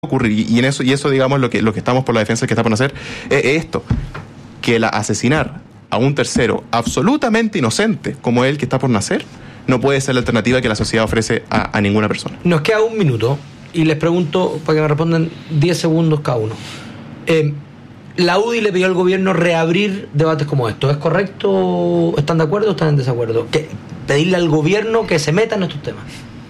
ocurrir, y eso digamos lo que estamos por la defensa que está por hacer es esto, que asesinar a un tercero absolutamente inocente como el que está por nacer no puede ser la alternativa que la sociedad ofrece a ninguna persona. Nos queda un minuto y les pregunto para que me respondan 10 segundos cada uno. La UDI le pidió al gobierno reabrir debates como estos. ¿Es correcto? ¿Están de acuerdo o están en desacuerdo? Pedirle al gobierno que se meta en estos temas.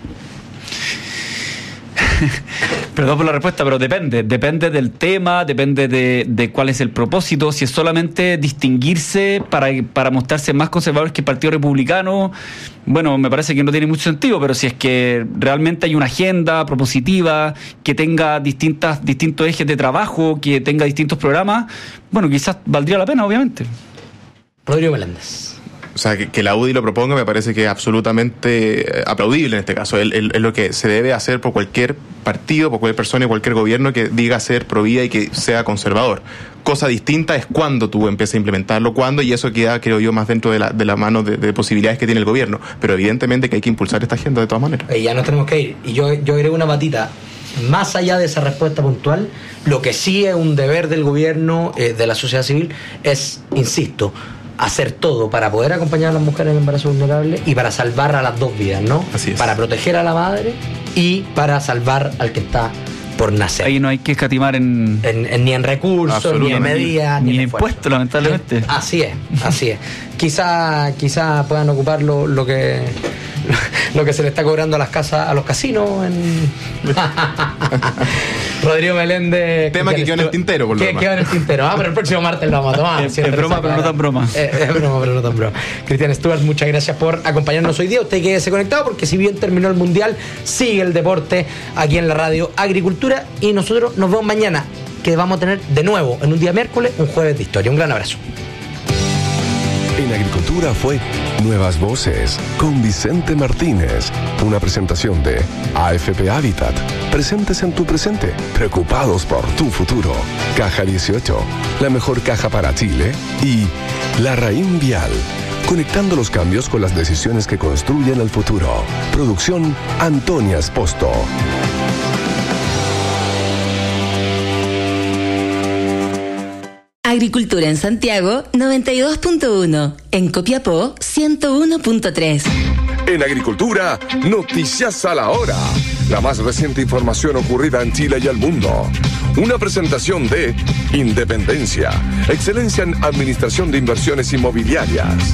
Perdón por la respuesta, pero depende del tema, depende de cuál es el propósito. Si es solamente distinguirse para mostrarse más conservadores que el Partido Republicano, bueno, me parece que no tiene mucho sentido, pero si es que realmente hay una agenda propositiva que tenga distintos ejes de trabajo, que tenga distintos programas, bueno, quizás valdría la pena, obviamente. Rodrigo Meléndez. O sea, que la UDI lo proponga me parece que es absolutamente aplaudible en este caso. Es lo que se debe hacer por cualquier partido, por cualquier persona y cualquier gobierno que diga ser pro vida y que sea conservador. Cosa distinta es cuando tú empiezas a implementarlo, y eso queda, creo yo, más dentro de la mano de posibilidades que tiene el gobierno. Pero evidentemente que hay que impulsar esta agenda de todas maneras. Ya nos tenemos que ir. Y yo agrego una patita. Más allá de esa respuesta puntual, lo que sí es un deber del gobierno, de la sociedad civil, es, insisto, hacer todo para poder acompañar a las mujeres en embarazo vulnerable y para salvar a las dos vidas, ¿no? Así es. Para proteger a la madre y para salvar al que está por nacer. Ahí no hay que escatimar ni en recursos, ni en medidas, ni en impuestos, lamentablemente. Así es. Quizá puedan ocupar lo que se le está cobrando a las casas, a los casinos. Rodrigo Meléndez. Tema que quedó en el tintero, por lo demás. Quedó en el tintero. Pero el próximo martes lo vamos a tomar. Es broma, pero no tan broma. Es broma, pero no tan broma. Cristian Stuart, muchas gracias por acompañarnos hoy día. Usted quédese conectado porque si bien terminó el Mundial, sigue el deporte aquí en la radio Agricultura y nosotros nos vemos mañana, que vamos a tener de nuevo en un día miércoles un jueves de historia. Un gran abrazo. En Agricultura fue Nuevas Voces con Vicente Martínez, una presentación de AFP Habitat, presentes en tu presente, preocupados por tu futuro. Caja 18, la mejor caja para Chile, y La Raín Vial, conectando los cambios con las decisiones que construyen el futuro. Producción Antonia Esposto. Agricultura en Santiago 92.1, en Copiapó 101.3. En Agricultura, noticias a la hora. La más reciente información ocurrida en Chile y el mundo. Una presentación de Independencia, excelencia en administración de inversiones inmobiliarias.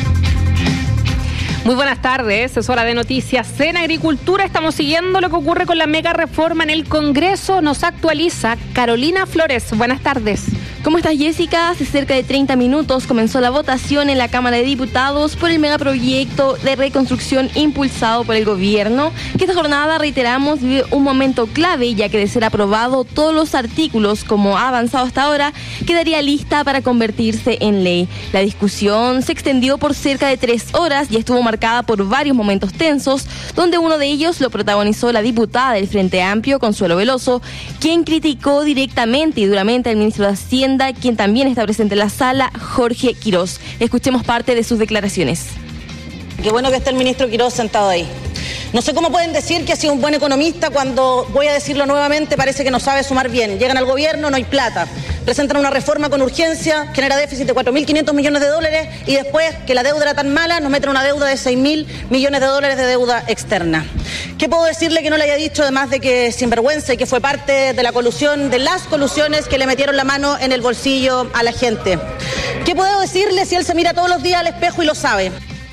Muy buenas tardes, es hora de noticias en Agricultura. Estamos siguiendo lo que ocurre con la mega reforma en el Congreso. Nos actualiza Carolina Flores. Buenas tardes. ¿Cómo estás, Jessica? Hace cerca de 30 minutos comenzó la votación en la Cámara de Diputados por el megaproyecto de reconstrucción impulsado por el gobierno, que esta jornada, reiteramos, vive un momento clave, ya que de ser aprobado todos los artículos como ha avanzado hasta ahora, quedaría lista para convertirse en ley. La discusión se extendió por cerca de 3 horas y estuvo marcada por varios momentos tensos, donde uno de ellos lo protagonizó la diputada del Frente Amplio, Consuelo Veloso, quien criticó directamente y duramente al ministro de Hacienda, quien también está presente en la sala, Jorge Quirós. Escuchemos parte de sus declaraciones. Qué bueno que esté el ministro Quirós sentado ahí. No sé cómo pueden decir que ha sido un buen economista cuando, voy a decirlo nuevamente, parece que no sabe sumar bien. Llegan al gobierno, no hay plata. Presentan una reforma con urgencia, genera déficit de 4.500 millones de dólares y después, que la deuda era tan mala, nos meten una deuda de 6.000 millones de dólares de deuda externa. ¿Qué puedo decirle que no le haya dicho, además de que es sinvergüenza y que fue parte de la colusión, de las colusiones que le metieron la mano en el bolsillo a la gente? ¿Qué puedo decirle si él se mira todos los días al espejo y lo sabe?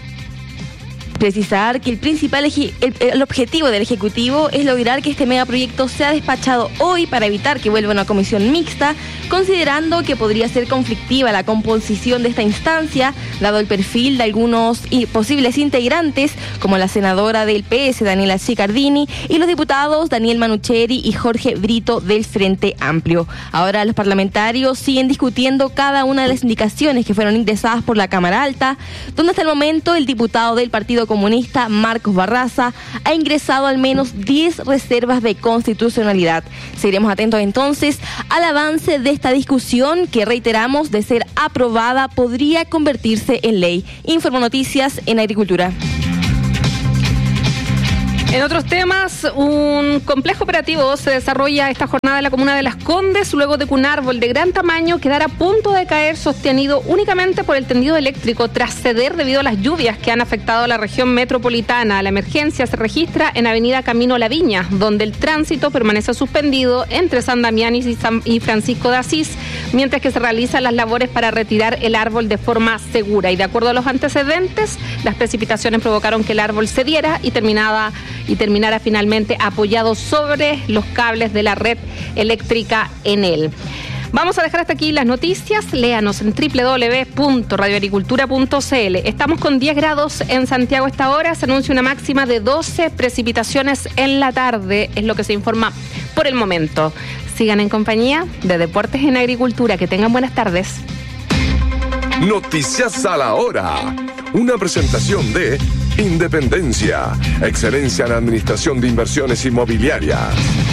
Precisar que el principal el objetivo del Ejecutivo es lograr que este megaproyecto sea despachado hoy para evitar que vuelva a una comisión mixta, considerando que podría ser conflictiva la composición de esta instancia, dado el perfil de algunos posibles integrantes, como la senadora del PS, Daniela Ciccardini, y los diputados Daniel Manucheri y Jorge Brito del Frente Amplio. Ahora los parlamentarios siguen discutiendo cada una de las indicaciones que fueron ingresadas por la Cámara Alta, donde hasta el momento el diputado del Partido Comunista, Marcos Barraza, ha ingresado al menos 10 reservas de constitucionalidad. Seguiremos atentos entonces al avance de esta discusión que, reiteramos, de ser aprobada podría convertirse en ley. Informo Noticias en Agricultura. En otros temas, un complejo operativo se desarrolla esta jornada en la comuna de Las Condes, luego de que un árbol de gran tamaño quedara a punto de caer, sostenido únicamente por el tendido eléctrico, tras ceder debido a las lluvias que han afectado a la región metropolitana. La emergencia se registra en Avenida Camino La Viña, donde el tránsito permanece suspendido entre San Damián y Francisco de Asís, mientras que se realizan las labores para retirar el árbol de forma segura. Y de acuerdo a los antecedentes, las precipitaciones provocaron que el árbol cediera y terminara finalmente apoyado sobre los cables de la red eléctrica en él. Vamos a dejar hasta aquí las noticias. Léanos en www.radioagricultura.cl. Estamos con 10 grados en Santiago a esta hora. Se anuncia una máxima de 12 precipitaciones en la tarde. Es lo que se informa por el momento. Sigan en compañía de Deportes en Agricultura. Que tengan buenas tardes. Noticias a la hora. Una presentación de Independencia, excelencia en administración de inversiones inmobiliarias.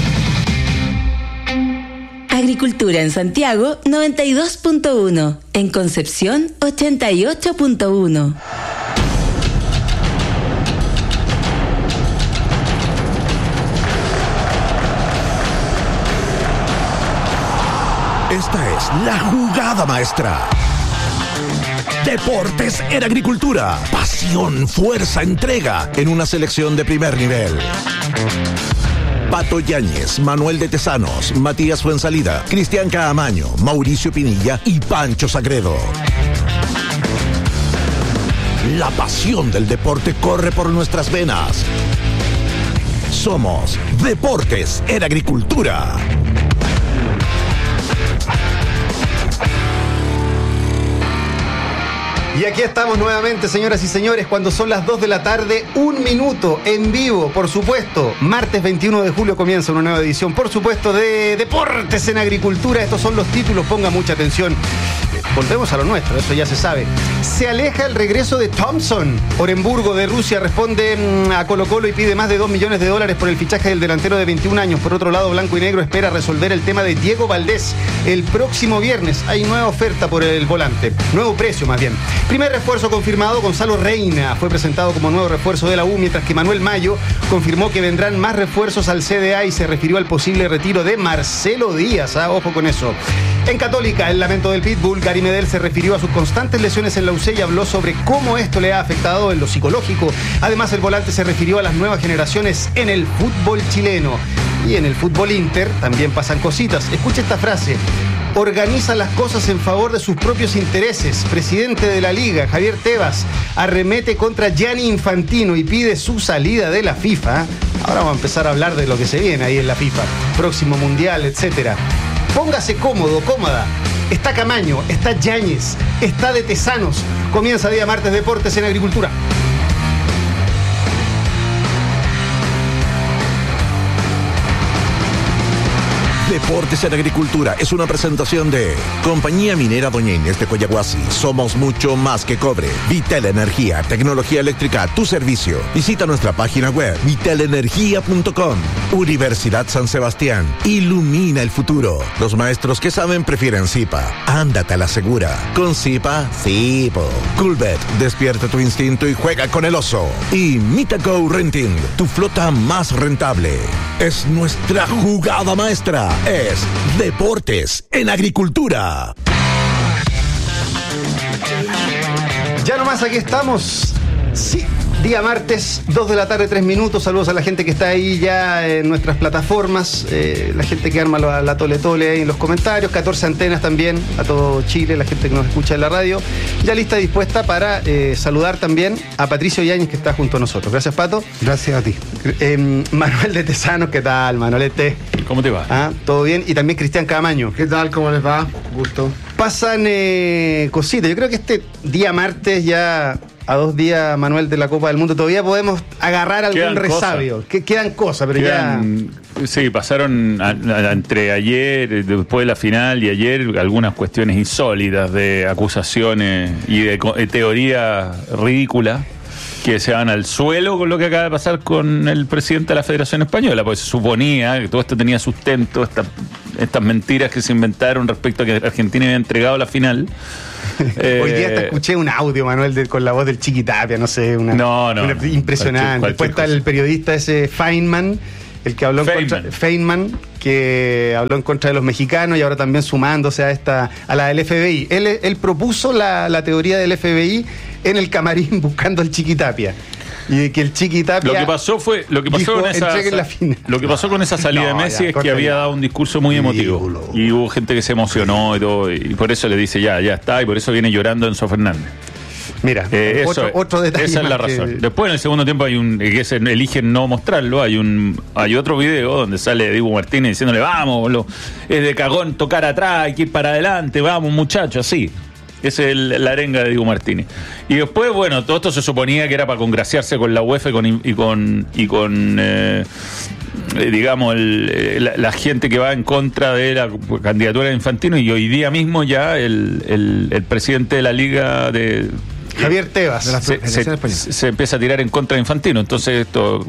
Agricultura en Santiago 92.1, en Concepción 88.1. Esta es la jugada maestra. Deportes en Agricultura. Pasión, fuerza, entrega en una selección de primer nivel. Pato Yáñez, Manuel de Tesanos, Matías Fuensalida, Cristian Caamaño, Mauricio Pinilla y Pancho Sagredo. La pasión del deporte corre por nuestras venas. Somos Deportes en Agricultura. Y aquí estamos nuevamente, señoras y señores, cuando son las 2 de la tarde, 1 minuto, en vivo, por supuesto. Martes 21 de julio comienza una nueva edición, por supuesto, de Deportes en Agricultura. Estos son los títulos, ponga mucha atención. Volvemos a lo nuestro, eso ya se sabe. Se aleja el regreso de Thompson. Orenburgo de Rusia responde a Colo-Colo y pide más de $2 millones por el fichaje del delantero de 21 años. Por otro lado, Blanco y Negro espera resolver el tema de Diego Valdés el próximo viernes. Hay nueva oferta por el volante, nuevo precio más bien. Primer refuerzo confirmado, Gonzalo Reina fue presentado como nuevo refuerzo de la U, mientras que Manuel Mayo confirmó que vendrán más refuerzos al CDA y se refirió al posible retiro de Marcelo Díaz. Ojo con eso. En Católica, el lamento del Pitbull, Gary Medel se refirió a sus constantes lesiones en la UC y habló sobre cómo esto le ha afectado en lo psicológico. Además, el volante se refirió a las nuevas generaciones en el fútbol chileno. Y en el fútbol Inter también pasan cositas. Escuche esta frase. Organiza las cosas en favor de sus propios intereses. Presidente de la Liga, Javier Tebas, arremete contra Gianni Infantino y pide su salida de la FIFA. Ahora vamos a empezar a hablar de lo que se viene ahí en la FIFA. Próximo mundial, etcétera. Póngase cómodo, cómoda. Está Camaño, está Yáñez, está de Tesanos. Comienza día martes Deportes en Agricultura. Deportes en Agricultura es una presentación de Compañía Minera Doña Inés de Coyahuasi. Somos mucho más que cobre. Vitel Energía, tecnología eléctrica a tu servicio. Visita nuestra página web vitelenergia.com. Universidad San Sebastián. Ilumina el futuro. Los maestros que saben prefieren Zipa. Ándate a la segura. Con Zipa, Zipo. Coolbet, despierta tu instinto y juega con el oso. Y Mitaco Renting, tu flota más rentable. Es nuestra jugada maestra. Es Deportes en Agricultura. Ya nomás aquí estamos. Sí, día martes, 2 de la tarde, 3 minutos. Saludos a la gente que está ahí ya en nuestras plataformas, la gente que arma la tole ahí en los comentarios, 14 antenas también, a todo Chile, la gente que nos escucha en la radio. Ya lista y dispuesta para saludar también a Patricio Yáñez, que está junto a nosotros. Gracias, Pato. Gracias a ti. Manuel de Tesanos, ¿qué tal, Manolete? ¿Cómo te va? ¿Todo bien? Y también Cristian Caamaño. ¿Qué tal? ¿Cómo les va? Gusto. Pasan cositas. Yo creo que este día martes ya... A 2 días, Manuel, de la Copa del Mundo, todavía podemos agarrar algún resabio. Quedan cosas, pero quedan, ya... Sí, pasaron entre ayer, después de la final y ayer, algunas cuestiones insólitas de acusaciones y de teoría ridícula que se van al suelo con lo que acaba de pasar con el presidente de la Federación Española, pues se suponía que todo esto tenía sustento, estas mentiras que se inventaron respecto a que Argentina había entregado la final. Hoy día hasta escuché un audio, Manuel, con la voz del Chiquitapia, no sé, impresionante. Después está el periodista ese Feynman, el que habló Feynman, que habló en contra de los mexicanos y ahora también sumándose a la del FBI. Él propuso la teoría del FBI en el camarín buscando al Chiquitapia. Y de que el Chiquitapia. Lo que pasó con esa salida de Messi es que había dado un discurso muy emotivo. Y hubo gente que se emocionó y todo. Y por eso le dice ya está. Y por eso viene llorando Enzo Fernández. Mira, otro detalle. Esa es la razón. Después en el segundo tiempo eligen no mostrarlo. Hay otro video donde sale Dibu Martínez diciéndole vamos, es de cagón tocar atrás, hay que ir para adelante, vamos muchachos, así. Esa es la arenga de Dibu Martínez. Y después, bueno, todo esto se suponía que era para congraciarse con la UEFA y con digamos, la gente que va en contra de la candidatura de Infantino. Y hoy día mismo ya el presidente de la Liga de Javier Tebas se empieza a tirar en contra de Infantino. Entonces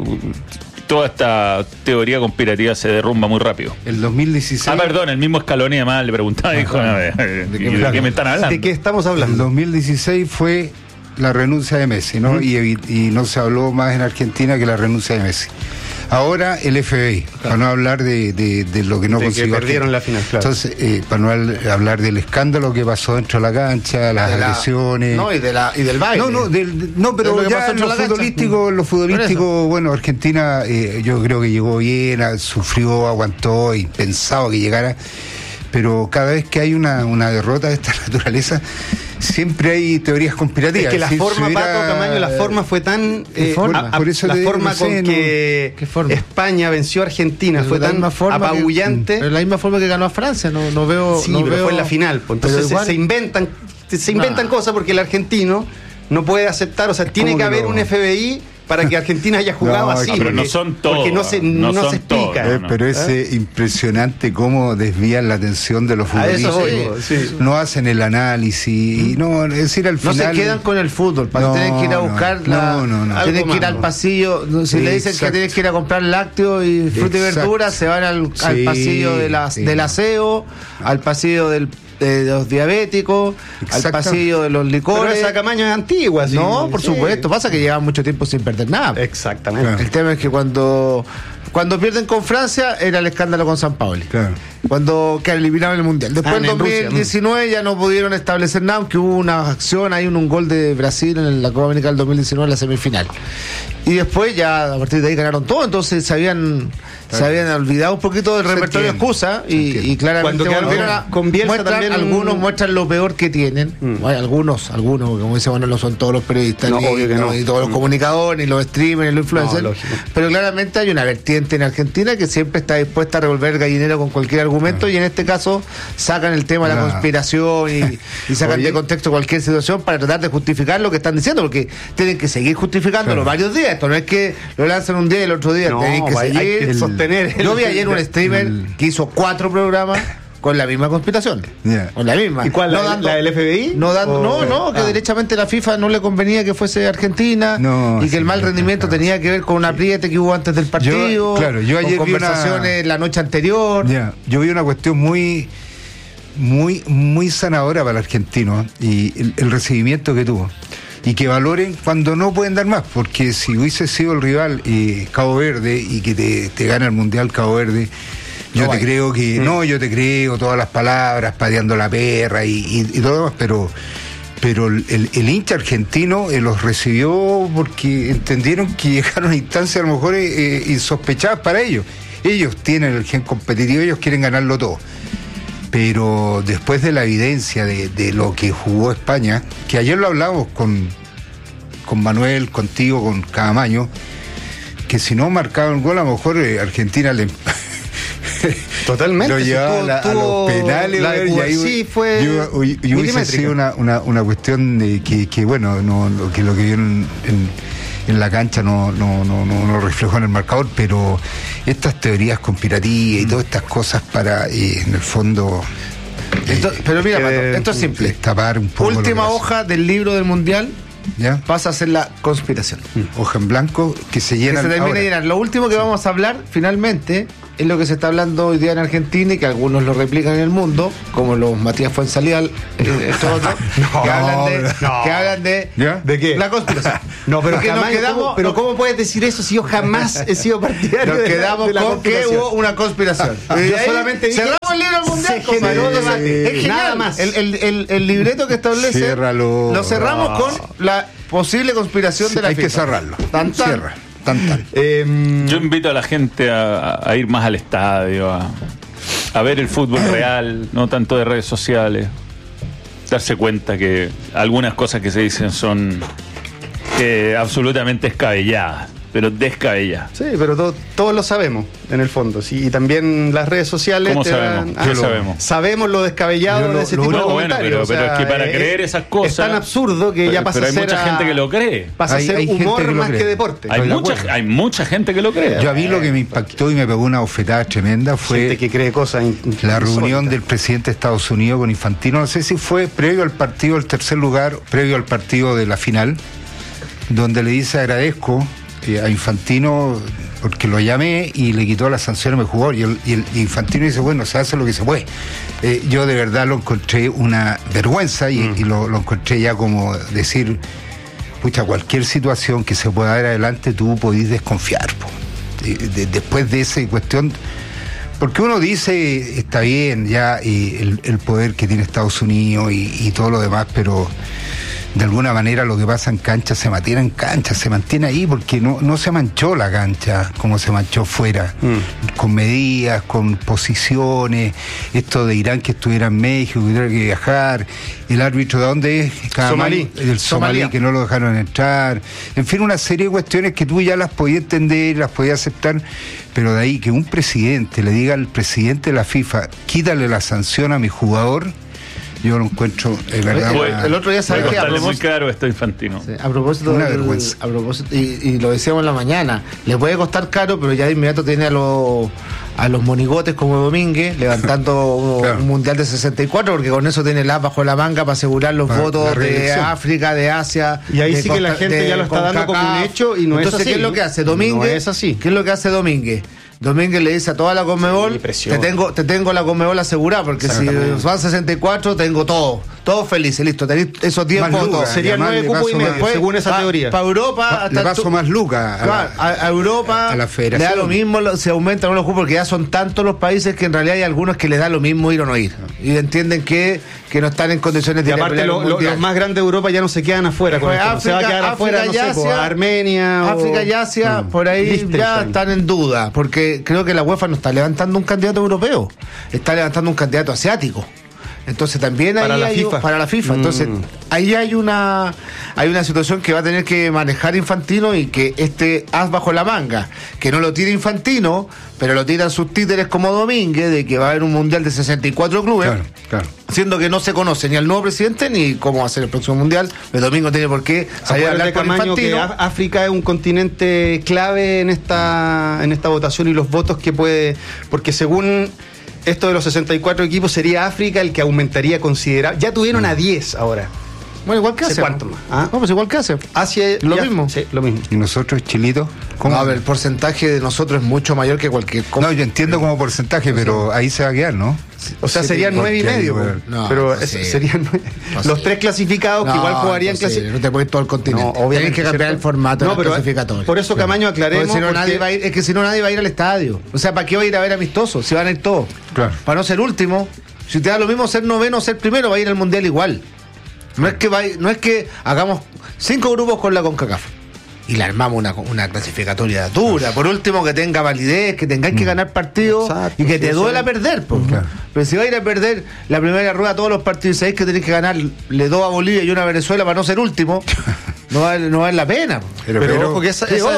toda esta teoría conspirativa se derrumba muy rápido. El 2016... perdón, el mismo Scaloni además le preguntaba, dijo, ¿de qué me están hablando? ¿De qué estamos hablando? El 2016 fue la renuncia de Messi, ¿no? Y no se habló más en Argentina que la renuncia de Messi. Ahora el FBI, para no hablar de lo que no consiguió. Que perdieron la final, claro. Entonces, para no hablar del escándalo que pasó dentro de la cancha, las agresiones. No, y del baile. Pero ya en lo futbolístico, bueno, Argentina yo creo que llegó bien, sufrió, aguantó y pensaba que llegara. Pero cada vez que hay una derrota de esta naturaleza, siempre hay teorías conspirativas. Es que la forma, Paco Camaño, la forma fue tan... por eso la forma con que España venció a Argentina fue tan apabullante. Pero la misma forma que ganó a Francia, no veo... Sí, pero fue en la final. Entonces se inventan cosas porque el argentino no puede aceptar, o sea, tiene que haber un FBI para que Argentina haya jugado así. Pero no son todos. Porque no se explica. Pero es impresionante cómo desvían la atención de los futbolistas. No hacen el análisis. Y es decir, al final... No se quedan con el fútbol. Tienen que ir a buscar tienen que ir al pasillo. Si le dicen que tienen que ir a comprar lácteos y fruta y verduras, se van al pasillo del aseo, al pasillo de los diabéticos, al pasillo de los licores. Pero esa Camaño es antigua. No, por supuesto. Pasa que llevan mucho tiempo sin perder nada. Exactamente. Claro. El tema es que cuando pierden con Francia era el escándalo con San Paoli. Claro. Cuando eliminaron el Mundial. Después en 2019 ya no pudieron establecer nada, aunque hubo una acción, hay un gol de Brasil en la Copa América del 2019 en la semifinal. Y después ya a partir de ahí ganaron todo, entonces se habían olvidado un poquito del repertorio de excusas y claramente algunos muestran lo peor que tienen. Algunos, como dice, no son todos los periodistas, ni todos los comunicadores, ni los streamers, ni los influencers, pero claramente hay una vertiente en Argentina que siempre está dispuesta a revolver el gallinero con cualquier argumento y en este caso sacan el tema de la conspiración y sacan de contexto cualquier situación para tratar de justificar lo que están diciendo, porque tienen que seguir justificándolo varios días. Esto no es que lo lanzan un día y el otro día, tienen que seguir. Hay que sostener. Yo vi ayer un streamer que hizo 4 programas con la misma conspiración. Con la misma. ¿Y cuál? ¿La del FBI? Que derechamente la FIFA no le convenía que fuese Argentina y que el mal rendimiento tenía que ver con un apriete que hubo antes del partido. Yo ayer con conversaciones la noche anterior. Yo vi una cuestión muy sanadora para el argentino y el recibimiento que tuvo. Y que valoren cuando no pueden dar más, porque si hubiese sido el rival Cabo Verde y que te gana el Mundial Cabo Verde, yo te creo todas las palabras, pateando la perra y todo lo demás, pero el hincha argentino los recibió porque entendieron que llegaron a instancias a lo mejor insospechadas para ellos. Ellos tienen el gen competitivo, ellos quieren ganarlo todo. Pero después de la evidencia de lo que jugó España, que ayer lo hablamos con Manuel, contigo, con Camaño, que si no marcaba un gol a lo mejor Argentina le totalmente lo llevaba a los penales y ahí hubiese sido una cuestión de que bueno, lo que vieron en la cancha no reflejó en el marcador, pero estas teorías conspirativas y todas estas cosas para en el fondo pero mira, Pato, esto es simple. Tapar un poco. Última hoja del libro del Mundial pasa a ser la conspiración. Hoja en blanco que se llena. Que se termina de llenar. Lo último que vamos a hablar finalmente es lo que se está hablando hoy día en Argentina y que algunos lo replican en el mundo, como los Matías Fuenzalía, estos otros, que hablan de ¿de qué? La conspiración. No, pero porque jamás, nos quedamos, pero ¿cómo puedes decir eso si yo jamás he sido partidario nos quedamos de la con que hubo una conspiración. Yo solamente dije, cerramos el libro mundial, se generó debate. Es genial. Nada más. El libreto que establece lo cerramos con la posible conspiración de la FIFA. Hay que cerrarlo. Cierra. Yo invito a la gente a ir más al estadio, a ver el fútbol real, no tanto de redes sociales, darse cuenta que algunas cosas que se dicen son absolutamente descabelladas, pero descabelladas. Sí, pero todos lo sabemos, en el fondo. Sí, y también las redes sociales. ¿Cómo sabemos? ¿Qué sabemos? Sabemos lo descabellado de ese tipo de comentarios. Pero es que para creer esas cosas. Es tan absurdo que ya pasa a ser. Pero hay mucha gente que lo cree. Pasa a ser humor más que deporte. Hay mucha gente que lo cree. Yo a mí lo que me impactó y me pegó una bofetada tremenda fue. Gente que cree cosas. La reunión del presidente de Estados Unidos con Infantino. No sé si fue previo al partido, el tercer lugar, previo al partido de la final, donde le dice agradezco a Infantino porque lo llamé y le quitó las sanciones a mi jugador y el Infantino dice bueno, se hace lo que se puede. Yo de verdad lo encontré una vergüenza y lo encontré ya como decir pucha, cualquier situación que se pueda dar adelante tú podís desconfiar después de esa cuestión, porque uno dice está bien ya el poder que tiene Estados Unidos y todo lo demás, pero de alguna manera lo que pasa en cancha se mantiene en cancha, se mantiene ahí porque no se manchó la cancha como se manchó fuera, con medidas, con posiciones, esto de Irán que estuviera en México, que tuviera que viajar, el árbitro de dónde es, el somalí que no lo dejaron entrar, en fin, una serie de cuestiones que tú ya las podías entender, las podías aceptar, pero de ahí que un presidente le diga al presidente de la FIFA, quítale la sanción a mi jugador, yo lo encuentro verdad. El otro día sabes que muy claro esto Infantino. Sí, a propósito una vergüenza. A propósito, y lo decíamos en la mañana, le puede costar caro, pero ya de inmediato tiene a los monigotes como Domínguez levantando un mundial de 64, porque con eso tiene el as bajo la manga para asegurar los votos de África, de Asia. Y ahí sí que la gente ya lo está dando como un hecho y no es así. ¿Qué es lo que hace Domínguez? No es así. ¿Qué es lo que hace Domínguez? Domínguez le dice a toda la Conmebol, te tengo la Conmebol asegurada, porque si van 64 tengo todo feliz, listo, tenéis esos 10 votos. Serían 9 cupos y medio, según esa teoría. Para Europa, le paso más lucas a Europa, a la federación. Le da lo mismo, se aumentan los cupos, porque ya son tantos los países que en realidad hay algunos que les da lo mismo ir o no ir. Y entienden que no están en condiciones de ir. Y aparte los más grandes de Europa ya no se quedan afuera. Se va a quedar afuera, no sé, Armenia, África y Asia, por ahí ya están en duda, porque creo que la UEFA no está levantando un candidato europeo, está levantando un candidato asiático. Entonces también para ahí la FIFA. Entonces ahí hay una situación que va a tener que manejar Infantino, y que este as bajo la manga, que no lo tira Infantino, pero lo tiran sus títeres como Domínguez, de que va a haber un mundial de 64 clubes, siendo que no se conoce ni al nuevo presidente ni cómo va a ser el próximo mundial. El domingo tiene por qué salir a hablar con Infantino. Que África es un continente clave en esta votación y los votos que puede, porque según esto de los 64 equipos sería África el que aumentaría considerable. Ya tuvieron a 10 ahora. Bueno, igual que hace. ¿Cuánto más? No, pues igual que hace. Asia lo mismo. Sí, lo mismo. ¿Y nosotros, Chilito? ¿Cómo? A ver, el porcentaje de nosotros es mucho mayor que cualquier cosa. No, yo entiendo como porcentaje, pero ahí se va a quedar, ¿no? O sea, serían 9,5. Pero serían los 3 clasificados que igual jugarían clasificados. No te puedes todo el continente. Tienes que cambiar el formato de clasificatorio. Por eso, Camaño, aclaremos. Si no, nadie va a ir, es que si no, nadie va a ir al estadio. O sea, ¿para qué va a ir a ver amistosos? Si van a ir todos. Claro. Para no ser último. Si te da lo mismo ser noveno o ser primero, va a ir al mundial igual. No es que hagamos 5 grupos con la CONCACAF y le armamos una clasificatoria dura. Por último, que tenga validez, que tengáis que ganar partidos. Exacto, y que te duela perder. Claro. Pero si vais a ir a perder la primera rueda todos los partidos y sabéis que tenéis que ganarle 2 a Bolivia y 1 a Venezuela para no ser último, no vale la pena. Pero ojo, que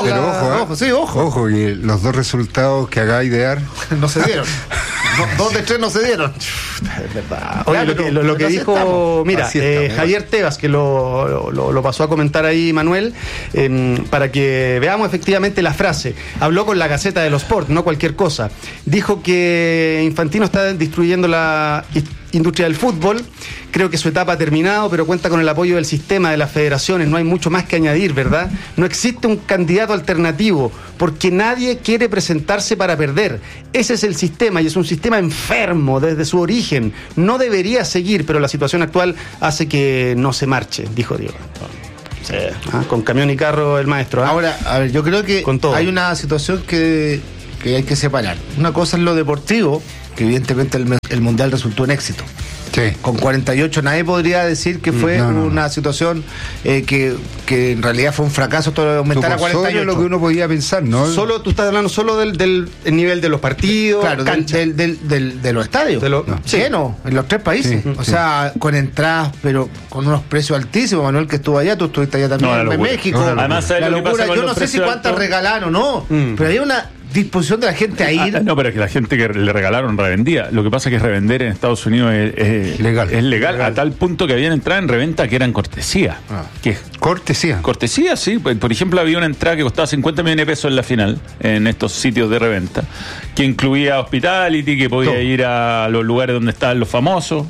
ojo, que los 2 resultados que hagáis de dar no se dieron. 2 de 3 no se dieron. Es verdad. Oye, lo que dijo, mira, Javier Tebas, que lo pasó a comentar ahí Manuel, para que veamos efectivamente la frase. Habló con la Gaceta de los Sport, no cualquier cosa. Dijo que Infantino está destruyendo industria del fútbol. Creo que su etapa ha terminado, pero cuenta con el apoyo del sistema, de las federaciones. No hay mucho más que añadir, ¿verdad? No existe un candidato alternativo, porque nadie quiere presentarse para perder. Ese es el sistema, y es un sistema enfermo desde su origen. No debería seguir, pero la situación actual hace que no se marche, dijo Diego. Sí. Con camión y carro el maestro. Ahora, a ver, yo creo que hay una situación que hay que separar. Una cosa es lo deportivo, que evidentemente el Mundial resultó un éxito. Sí. Con 48 nadie podría decir que fue una situación que en realidad fue un fracaso todo aumentar a 48. Lo que uno podía pensar, ¿no? Tú estás hablando solo del nivel de los partidos, claro, de los estadios. Llenos, en los 3 países. O sea, con entradas, pero con unos precios altísimos. Manuel, que estuvo allá, tú estuviste allá también en México. Además, la locura. Yo no sé si cuántas regalaron o no, pero había una disposición de la gente a ir. No, pero es que la gente que le regalaron revendía. Lo que pasa es que revender en Estados Unidos es legal, a tal punto que habían entradas en reventa que eran cortesía. Cortesía, sí. Por ejemplo, había una entrada que costaba 50 millones de pesos en la final, en estos sitios de reventa, que incluía hospitality, que podía ir a los lugares donde estaban los famosos.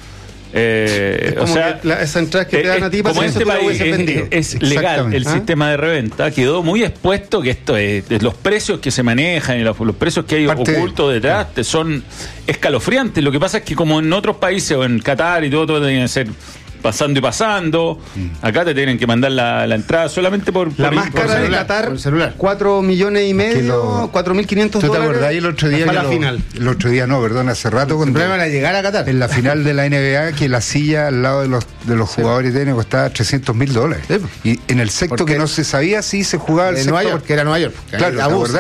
O sea, esa entrada que te dan a ti, como este país es legal el sistema de reventa, quedó muy expuesto que esto es los precios que se manejan y los precios que hay ocultos detrás son escalofriantes. Lo que pasa es que como en otros países o en Qatar y todo tiene que ser pasando y pasando. Acá te tienen que mandar la entrada solamente por la más cara de Qatar, 4,5 millones, $4.500. ¿Tú te acordás el otro día? La final. El otro día no, perdón, hace rato cuando van a llegar a Qatar. En la final de la NBA, que la silla al lado de los jugadores de tenis costaba $300,000. Y en el sexto que no se sabía si se jugaba el Nueva York, que era Nueva York. Claro, ¿te acordás?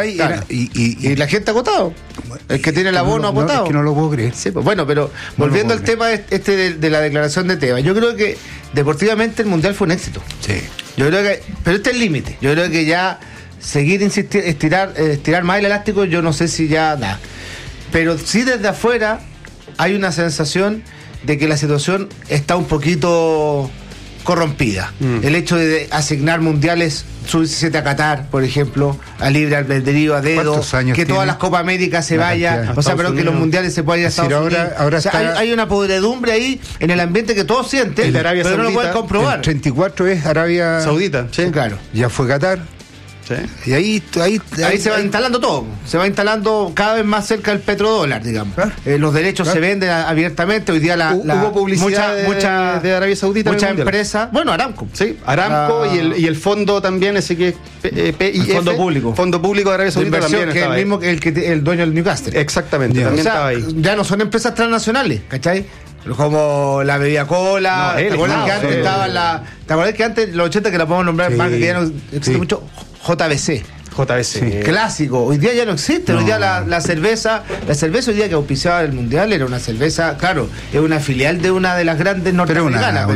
Y la gente ha agotado. El que tiene el abono ha votado. Es que no lo puedo creer. Sí, pues, bueno, pero volviendo al tema de la declaración de Tebas, yo creo que deportivamente el Mundial fue un éxito. Sí. Yo creo que, pero este es el límite. Yo creo que ya seguir estirar más el elástico, yo no sé si ya da. Pero sí desde afuera hay una sensación de que la situación está un poquito corrompida. El hecho de asignar mundiales sub-17 a Qatar, por ejemplo, a libre albedrío, a dedo, que todas las Copas Américas se vayan, o sea, pero que los mundiales se puedan ir a Estados Unidos. Ahora o sea, hay una podredumbre ahí en el ambiente que todos sienten, pero no lo pueden comprobar. El 34 es Arabia Saudita. Sí, claro. Ya fue Qatar. Sí. Y ahí se va instalando todo. Se va instalando cada vez más cerca el petrodólar, digamos. Los derechos se venden abiertamente. Hoy día hubo publicidad de Arabia Saudita. Muchas empresas. Bueno, Aramco. Sí, Aramco y el fondo también, ese que es PIF. Fondo Público. Fondo Público de Arabia Saudita también. Que es el mismo que el dueño del Newcastle. Exactamente, también estaba ahí. Ya no son empresas transnacionales, ¿cachai? Como la bebida cola. ¿Te acuerdas que antes estaba ¿te acuerdas que antes, los 80, que la podemos nombrar marca que ya no existe mucho? JBC. Clásico. Hoy día ya no existe. Hoy día la cerveza hoy día que auspiciaba el Mundial era una cerveza, claro, es una filial de una de las grandes norteamericanas.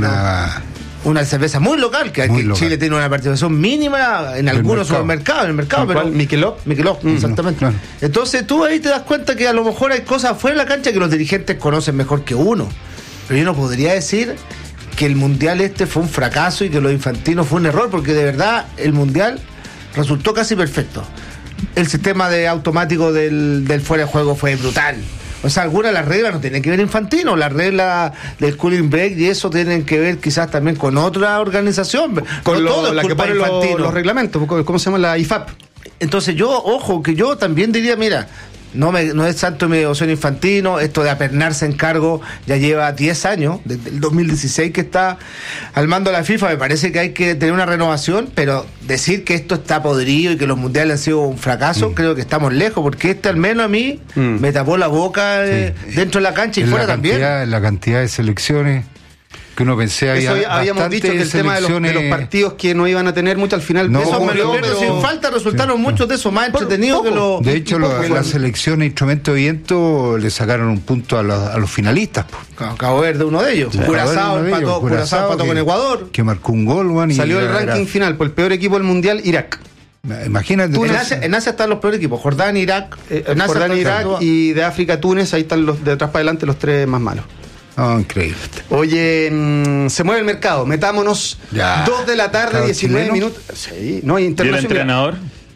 Una cerveza muy local, que aquí en Chile tiene una participación mínima en algunos supermercados, en el mercado, pero Michelob, exactamente. Claro. Entonces tú ahí te das cuenta que a lo mejor hay cosas fuera de la cancha que los dirigentes conocen mejor que uno. Pero yo no podría decir que el Mundial fue un fracaso y que lo infantino fue un error, porque de verdad el Mundial resultó casi perfecto. El sistema de automático del fuera de juego fue brutal. O sea, algunas de las reglas no tienen que ver Infantino, las reglas del cooling break y eso tienen que ver quizás también con otra organización. Con la que pone los reglamentos, ¿cómo se llama? La IFAP. Entonces que yo también diría, mira, no es tanto mi devoción Infantino, esto de apernarse en cargo ya lleva 10 años, desde el 2016 que está al mando de la FIFA. Me parece que hay que tener una renovación, pero decir que esto está podrido y que los mundiales han sido un fracaso, creo que estamos lejos, porque al menos a mí me tapó la boca dentro de la cancha y fuera también. La cantidad de selecciones que uno pensé habíamos dicho que el tema de los partidos que no iban a tener mucho al final. Pero sin falta resultaron muchos de esos más entretenidos que los. De hecho, la selección de instrumento de viento le sacaron un punto a los finalistas. Acabo de ver de uno de ellos. Curazao empató con Ecuador. Que marcó un gol, salió el ranking final por el peor equipo del mundial, Irak. Imagínate. En Asia están los peores equipos: Jordania, Irak. Irak y de África, Túnez. Ahí están de atrás para adelante los tres más malos. Increíble. Oye, se mueve el mercado. Metámonos. 2 de la tarde, 19 minutos. Sí, no hay internacional. ¿Y el entrenador?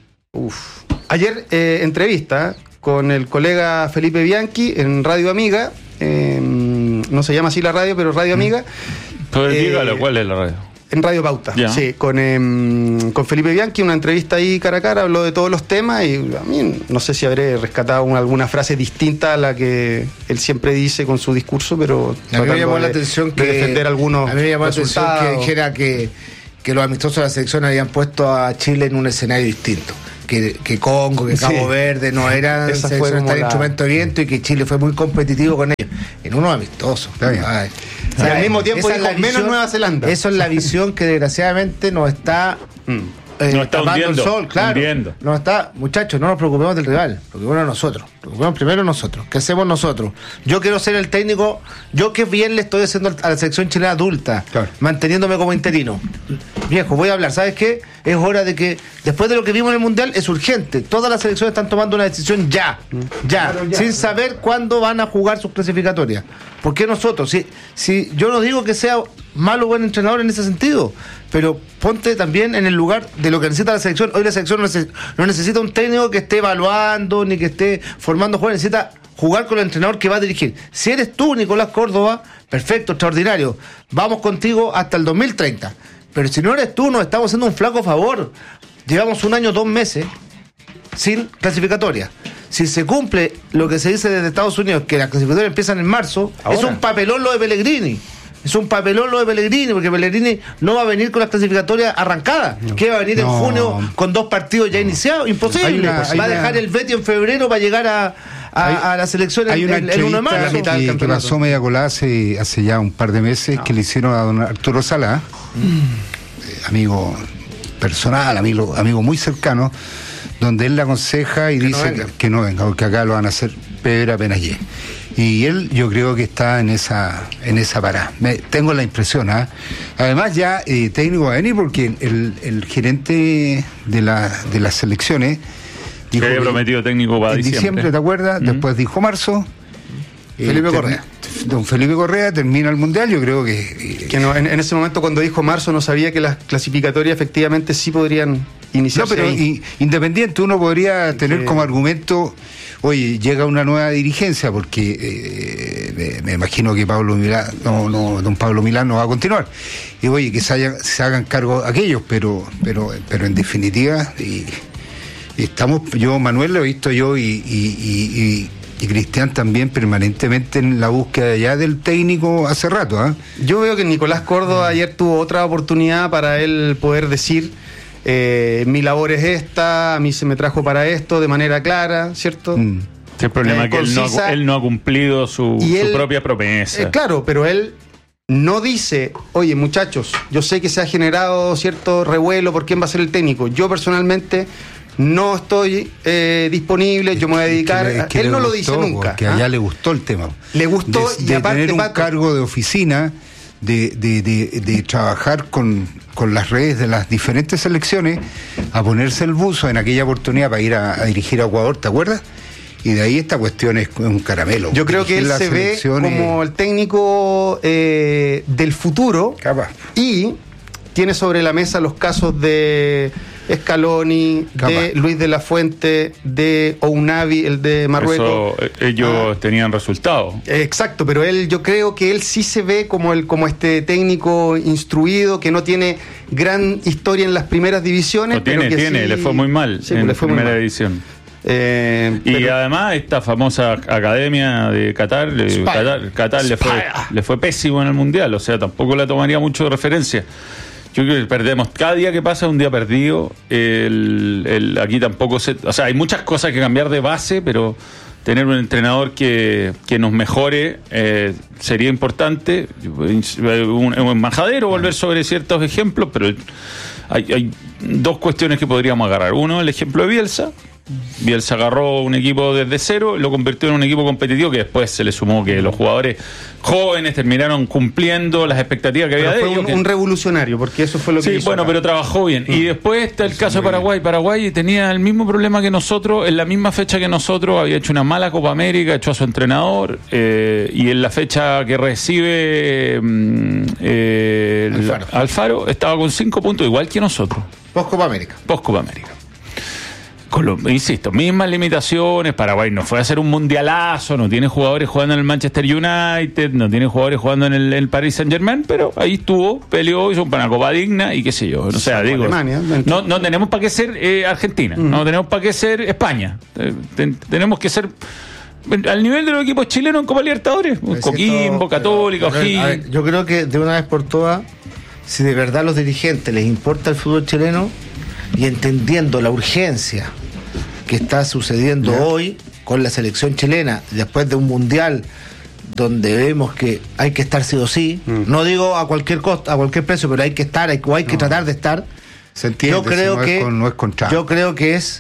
Ayer entrevista con el colega Felipe Bianchi en Radio Amiga. no se llama así la radio, pero Radio Amiga. Pues dígalo, ¿cuál es la radio? En Radio Pauta, ya. Sí, con Felipe Bianchi, una entrevista ahí cara a cara, habló de todos los temas y a mí no sé si habré rescatado alguna frase distinta a la que él siempre dice con su discurso, pero a mí me llamó la atención que defender algunos a mí me llamó la atención que dijera que los amistosos de la selección habían puesto a Chile en un escenario distinto. Que Congo, que Cabo Verde no eran selecciones tan instrumento de viento y que Chile fue muy competitivo con ellos. En unos amistosos. Y al mismo tiempo dijo menos Nueva Zelanda. Eso es la visión que desgraciadamente nos está nos está hundiendo, el sol, claro. Nos está, muchachos, no nos preocupemos del rival, preocupémonos nosotros. Preocupémonos primero nosotros. ¿Qué hacemos nosotros? Yo quiero ser el técnico, yo que bien le estoy haciendo a la selección chilena adulta, manteniéndome como interino. Viejo, voy a hablar, ¿sabes qué? Es hora de que, después de lo que vimos en el Mundial, es urgente. Todas las selecciones están tomando una decisión ya, sin saber cuándo van a jugar sus clasificatorias. ¿Por qué nosotros? Si yo no digo que sea malo o buen entrenador en ese sentido, pero ponte también en el lugar de lo que necesita la selección. Hoy la selección no necesita un técnico que esté evaluando ni que esté formando jugadores, necesita jugar con el entrenador que va a dirigir. Si eres tú, Nicolás Córdoba, perfecto, extraordinario, vamos contigo hasta el 2030. Pero si no eres tú, nos estamos haciendo un flaco favor. Llevamos 1 año, 2 meses sin clasificatoria. Si se cumple lo que se dice desde Estados Unidos, que las clasificatorias empiezan en marzo, es un papelón lo de Pellegrini. Es un papelón lo de Pellegrini, porque Pellegrini no va a venir con las clasificatorias arrancadas. ¿Qué va a venir en junio con 2 partidos ya iniciados? Imposible. Va a dejar el Betis en febrero para llegar a la selección el 1 de marzo. Que pasó media colada hace ya un par de meses que le hicieron a don Arturo Sala, amigo personal, amigo muy cercano, donde él le aconseja y dice que no venga, porque acá lo van a hacer peor apenas llegue. Y él, yo creo que está en esa parada. Tengo la impresión, Además ya técnico va a venir porque el gerente de las selecciones dijo que había prometido técnico para diciembre, ¿te acuerdas? Después dijo marzo. Felipe Correa. Don Felipe Correa termina el Mundial, yo creo que no, en ese momento cuando dijo marzo no sabía que las clasificatorias efectivamente sí podrían iniciarse. No, pero independiente, uno podría tener como argumento, oye, llega una nueva dirigencia, porque me imagino que don Pablo Milán no va a continuar. Y oye, que se hagan cargo aquellos, pero en definitiva, Manuel lo he visto yo y Cristian también permanentemente en la búsqueda ya del técnico hace rato. Yo veo que Nicolás Córdoba ayer tuvo otra oportunidad para él poder decir mi labor es esta, a mí se me trajo para esto de manera clara, ¿cierto? El problema es que él no ha cumplido su propia promesa. Claro, pero él no dice, oye muchachos, yo sé que se ha generado cierto revuelo por quién va a ser el técnico. Yo personalmente no estoy disponible, yo me voy a dedicar. Él no lo dice nunca. Porque allá le gustó el tema. Le gustó y aparte tener un cargo de oficina, de trabajar con las redes de las diferentes selecciones, a ponerse el buzo en aquella oportunidad para ir a dirigir a Ecuador, ¿te acuerdas? Y de ahí esta cuestión es un caramelo. Yo creo que él se ve como el técnico del futuro. Capaz. Y tiene sobre la mesa los casos de Scaloni, de Luis de la Fuente, de Ounavi, el de Marruecos. Ellos tenían resultados. Exacto, pero yo creo que él sí se ve como este técnico instruido, que no tiene gran historia en las primeras divisiones. Le fue muy mal en la primera división. Y además esta famosa academia de Qatar, Qatar le fue pésimo en el Mundial, o sea, tampoco la tomaría mucho de referencia. Yo creo que perdemos. Cada día que pasa es un día perdido. Aquí tampoco o sea, hay muchas cosas que cambiar de base, pero tener un entrenador que nos mejore sería importante. Un majadero volver sobre ciertos ejemplos, pero hay 2 cuestiones que podríamos agarrar. Uno, el ejemplo de Bielsa. Bielsa agarró un equipo desde cero, lo convirtió en un equipo competitivo, que después se le sumó que los jugadores jóvenes terminaron cumpliendo las expectativas que había de ellos. Fue un revolucionario, porque eso fue lo que hizo. Pero trabajó bien. Y después está el caso de Paraguay. Paraguay tenía el mismo problema que nosotros, en la misma fecha que nosotros, había hecho una mala Copa América, echó a su entrenador, y en la fecha que recibe Alfaro estaba con 5 puntos, igual que nosotros. Post Copa América. Insisto, mismas limitaciones. Paraguay no fue a hacer un mundialazo, no tiene jugadores jugando en el Manchester United, no tiene jugadores jugando en el Paris Saint-Germain, pero ahí estuvo, peleó, hizo una copa digna y qué sé yo. O sea, digo, Alemania, no tenemos para qué ser Argentina, no tenemos para qué ser España. Tenemos que ser al nivel de los equipos chilenos en Copa Libertadores, Coquimbo, Católica, O'Higgins. Yo creo que de una vez por todas, si de verdad a los dirigentes les importa el fútbol chileno y entendiendo la urgencia que está sucediendo hoy con la selección chilena, después de un mundial donde vemos que hay que estar sí o sí, no digo a cualquier costo, a cualquier precio, pero hay que estar, hay que tratar de estar. Se entiende, yo creo que es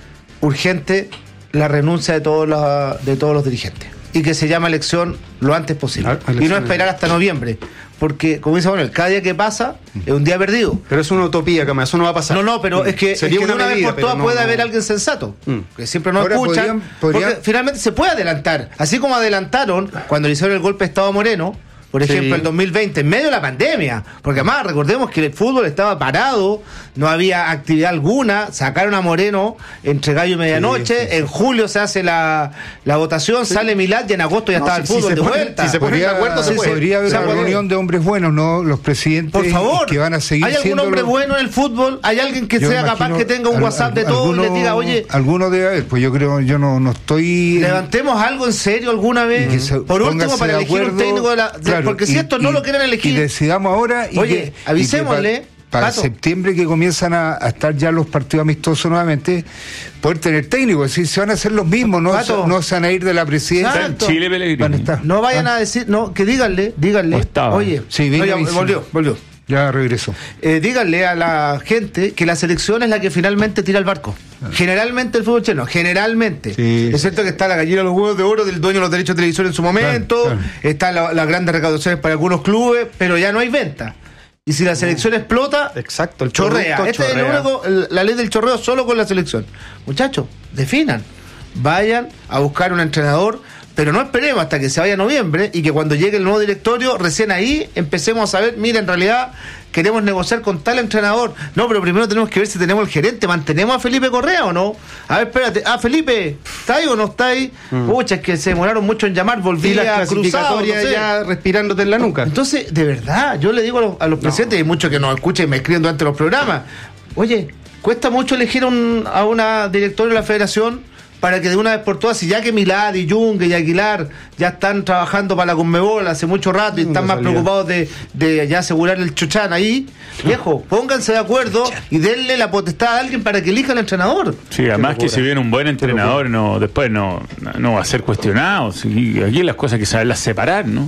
urgente la renuncia de todos los dirigentes y que se llame elección lo antes posible y no esperar hasta noviembre, porque como dice Manuel, cada día que pasa es un día perdido. Pero es una utopía, Cama, eso no va a pasar. Pero es que de una vez por todas puede haber alguien sensato que siempre nos escucha, porque finalmente se puede adelantar, así como adelantaron cuando le hicieron el golpe de Estado a Moreno, por ejemplo, el 2020, en medio de la pandemia, porque además recordemos que el fútbol estaba parado, no había actividad alguna, sacaron a Moreno entre gallo y medianoche, en julio se hace la votación, sale Milad y en agosto ya estaba el fútbol de vuelta. Si se ponen de acuerdo, podría haber una reunión de hombres buenos, ¿no? Los presidentes, por favor, que van a seguir. ¿Hay algún hombre bueno en el fútbol? ¿Hay alguien que sea capaz que tenga un WhatsApp de todo y le diga, oye? Alguno debe haber, pues yo creo, yo no estoy. Levantemos algo en serio alguna vez, por último, para elegir un técnico de la. Porque si esto no lo quieren elegir. Y decidamos ahora. Oye, avisémosle. Para septiembre, que comienzan a estar ya los partidos amistosos nuevamente, poder tener técnicos, es decir, se van a hacer los mismos, no se van a ir de la presidencia. Chile, Pellegrini. No vayan a decir, que díganle. Oye, volvió. Ya regresó. Díganle a la gente que la selección es la que finalmente tira el barco. Generalmente el fútbol chileno, generalmente. Es cierto que está la gallina de los huevos de oro del dueño de los derechos de televisión en su momento, está las grandes recaudaciones para algunos clubes, pero ya no hay venta. Y si la selección explota, exacto, el chorrea. Este es el único, la ley del chorreo solo con la selección. Muchachos, definan. Vayan a buscar un entrenador, pero no esperemos hasta que se vaya noviembre y que cuando llegue el nuevo directorio, recién ahí empecemos a saber, mira, en realidad queremos negociar con tal entrenador. No, pero primero tenemos que ver si tenemos el gerente. ¿Mantenemos a Felipe Correa o no? A ver, espérate. Felipe, ¿está ahí o no está ahí? Pucha, es que se demoraron mucho en llamar. Volví a cruzado, ya respirándote en la nuca. Entonces, de verdad, yo le digo a los presidentes, y muchos que nos escuchen y me escriben durante los programas, oye, cuesta mucho elegir a una directora de la federación para que de una vez por todas, si ya que Milad y Junge y Aguilar ya están trabajando para la Conmebol hace mucho rato y están más preocupados de ya asegurar el chuchán ahí, viejo, pónganse de acuerdo y denle la potestad a alguien para que elija al entrenador. Sí, además que si viene un buen entrenador, después no va a ser cuestionado. Sí, aquí las cosas hay que saberlas separar, ¿no?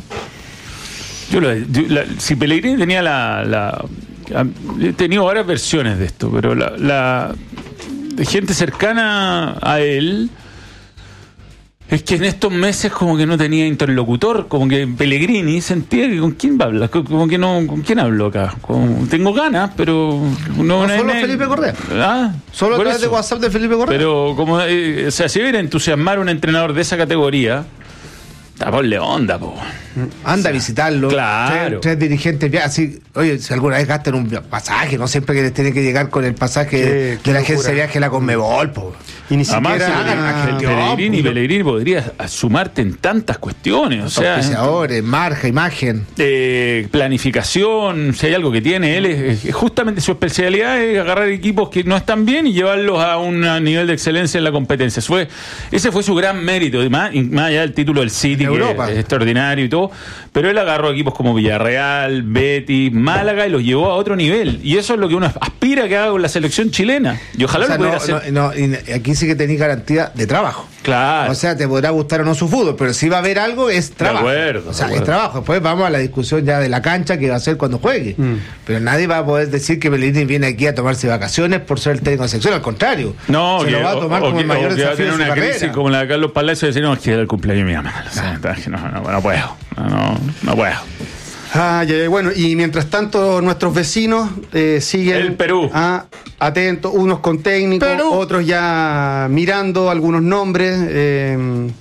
Si Pellegrini tenía he tenido varias versiones de esto, pero de gente cercana a él, es que en estos meses como que no tenía interlocutor, como que Pellegrini sentía que con quién va a hablar, como que no, con quién hablo acá, tengo ganas, pero no solo Felipe Correa, solo a través de WhatsApp de Felipe Correa, pero como si hubiera entusiasmar a un entrenador de esa categoría, ponle onda, po. Anda a visitarlo. Claro. Tres dirigentes, así, oye, si alguna vez gastan un pasaje, no siempre que les tiene que llegar con el pasaje de la agencia de viaje la Conmebol, po. Y ni siquiera Pellegrini podría sumarte en tantas cuestiones, o sea, marca, imagen, planificación. Si hay algo que tiene él, es justamente su especialidad es agarrar equipos que no están bien y llevarlos a un nivel de excelencia en la competencia. Ese fue su gran mérito, más allá del título del City, que es extraordinario y todo, pero él agarró equipos como Villarreal, Betis, Málaga y los llevó a otro nivel, y eso es lo que uno aspira que haga con la selección chilena, y ojalá lo pudiera hacer. Aquí sí que tenéis garantía de trabajo. Claro. O sea, te podrá gustar o no su fútbol, pero si va a haber algo, es trabajo. De acuerdo. O sea, es trabajo. Después vamos a la discusión ya de la cancha que va a ser cuando juegue. Pero nadie va a poder decir que Pellegrini viene aquí a tomarse vacaciones por ser el técnico de sección. Al contrario. No, se lo va a tomar como el mayor desafío de su una carrera. crisis como la de Carlos Palacio y decir, no, es que era el cumpleaños de mi mamá. O sea, no puedo. No puedo. Bueno, y mientras tanto nuestros vecinos siguen el Perú atentos, unos con técnicos, otros ya mirando algunos nombres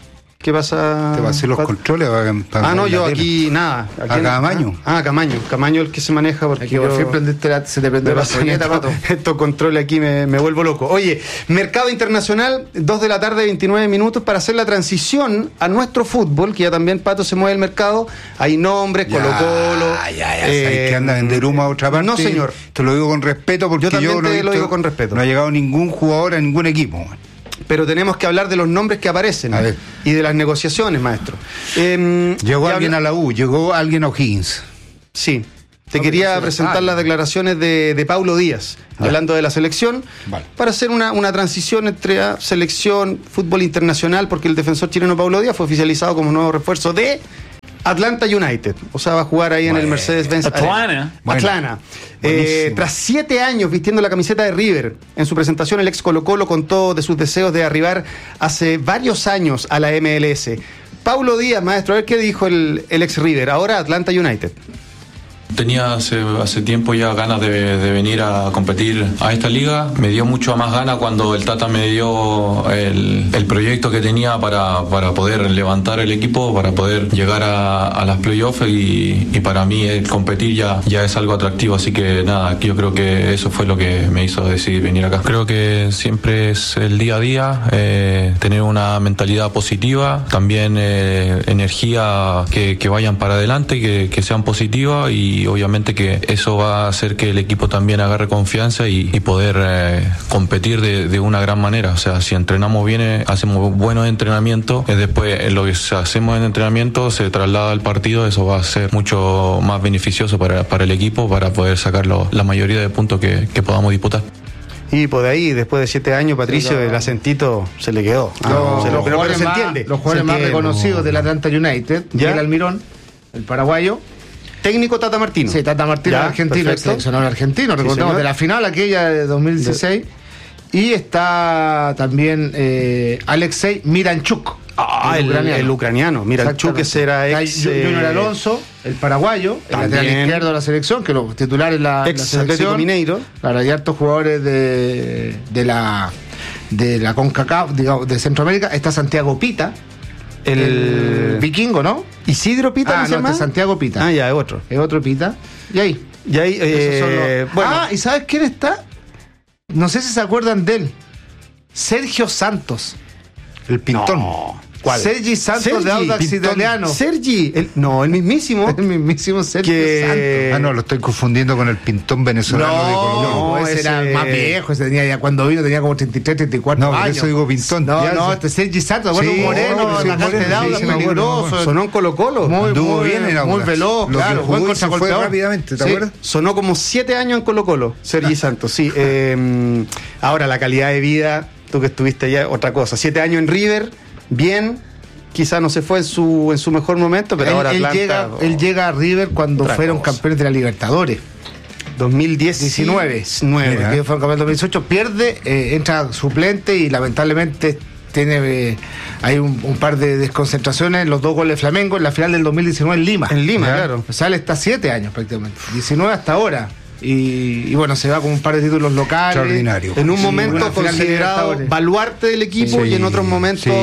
¿Qué pasa? Te va a hacer los controles. No, yo aquí nada. A Camaño. Camaño el que se maneja, porque aquí siempre se te prende la soñeta, Pato. Estos controles aquí me vuelvo loco. Oye, mercado internacional, 2 de la tarde, 29 minutos, para hacer la transición a nuestro fútbol, que ya también, Pato, se mueve el mercado. Hay nombres, Colo-Colo. ¿Sabes que anda a vender humo a otra parte? No, señor. Te lo digo con respeto, porque yo lo digo con respeto. No ha llegado ningún jugador a ningún equipo. Pero tenemos que hablar de los nombres que aparecen y de las negociaciones, maestro. Llegó alguien a la U, llegó alguien a O'Higgins. Sí. Te quería presentar las declaraciones de Paulo Díaz, hablando de la selección, para hacer una transición entre selección, fútbol internacional, porque el defensor chileno Paulo Díaz fue oficializado como nuevo refuerzo de Atlanta United. O sea, va a jugar ahí en el Mercedes-Benz Atlanta. Tras 7 años vistiendo la camiseta de River, en su presentación el ex Colo-Colo contó de sus deseos de arribar hace varios años a la MLS. Paulo Díaz, maestro, a ver qué dijo el ex River, ahora Atlanta United. Tenía hace tiempo ya ganas de venir a competir a esta liga. Me dio mucho más ganas cuando el Tata me dio el proyecto que tenía para poder levantar el equipo, para poder llegar a las playoffs y para mí el competir ya es algo atractivo. Así que nada, yo creo que eso fue lo que me hizo decidir venir acá. Creo que siempre es el día a día, tener una mentalidad positiva, también energía que vayan para adelante, que sean positivas y obviamente que eso va a hacer que el equipo también agarre confianza y poder competir de una gran manera. O sea, si entrenamos bien, hacemos buenos entrenamientos, después lo que hacemos en entrenamiento se traslada al partido, eso va a ser mucho más beneficioso para el equipo, para poder sacar la mayoría de puntos que podamos disputar. Y por ahí, después de 7 años, Patricio, el acentito se le quedó. Pero se entiende. Los jugadores más reconocidos del Atlanta United, Miguel Almirón, el paraguayo. Técnico Tata Martino. Sí, Tata Martino, argentino, seleccionador argentino, recordemos de la final aquella de 2016. Y está también Alexei Miranchuk. El ucraniano. Miranchuk, que será ex... Junior Alonso, el paraguayo, el lateral izquierdo de la selección, que los titulares la selección. Atlético Mineiro. Claro, hay hartos jugadores de la CONCACAF, digamos, de Centroamérica. Está Santiago Pita. El vikingo, ¿no? Isidro Pita, ¿no se llama? Este Santiago Pita. Ya, es otro. Es otro Pita. Y ahí. Bueno. ¿Y sabes quién está? No sé si se acuerdan de él. Sergio Santos. El pintón. No. ¿Cuál? Sergi Santos de Audax Italiano. Sergi, el mismísimo. El mismísimo Sergio Santos. No, lo estoy confundiendo con el pintón venezolano de Colombia. No, ese era más viejo, ese tenía ya cuando vino tenía como 33, 34 años. No, por eso digo pintón. Este es Sergi Santos, bueno, moreno, atacante de Audax, peligroso. Sonó en Colo-Colo. Muy veloz, claro, buen contragolpeador. Rápidamente, ¿te acuerdas? Sonó como 7 años en Colo-Colo, Sergi Santos, sí. Ahora, la calidad de vida, tú que estuviste allá, otra cosa. 7 años en River, bien, quizá no se fue en su mejor momento, pero ahora Atlanta... Él llega a River cuando fueron campeones de la Libertadores. 2019. Fueron campeones en 2018, pierde, entra suplente y lamentablemente tiene hay un par de desconcentraciones, los 2 goles de Flamengo en la final del 2019 en Lima. En Lima, claro. O sea, él está 7 años prácticamente, 19 hasta ahora. Y bueno, se va con un par de títulos locales. Extraordinario. En un momento considerado baluarte del equipo y en otros momentos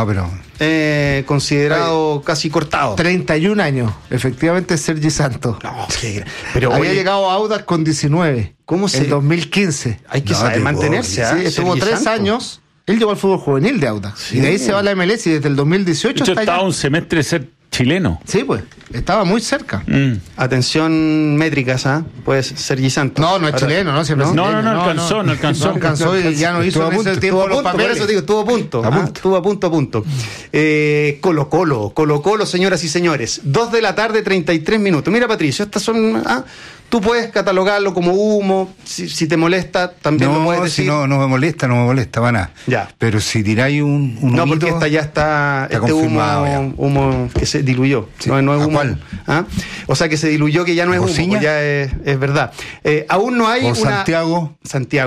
considerado casi cortado. 31 años, efectivamente, Sergi Santos. Pero había llegado a Audax con 19. ¿Cómo se? En 2015. Hay que saber mantenerse. Estuvo 3 años. Él llegó al fútbol juvenil de Audax. Y de ahí se va a la MLS y desde el 2018 hasta estaba un semestre de ser chileno. Sí, pues, estaba muy cerca. Atención métricas, pues Sergi Santos. No es chileno, ¿no? Siempre no alcanzó y ya no hizo en ese tiempo los papeles. Eso digo, estuvo a punto. Colo-Colo, señoras y señores. 2 de la tarde, 33 minutos. Mira, Patricio, estas son... Tú puedes catalogarlo como humo, si te molesta, también lo puedes decir. No me molesta, para nada. Ya. Pero si tiráis un no, porque esta ya está este humo que se diluyó. Sí. No es humo. ¿Cuál? O sea, que se diluyó, que ya no es humo, ya es verdad. Aún no hay Santiago.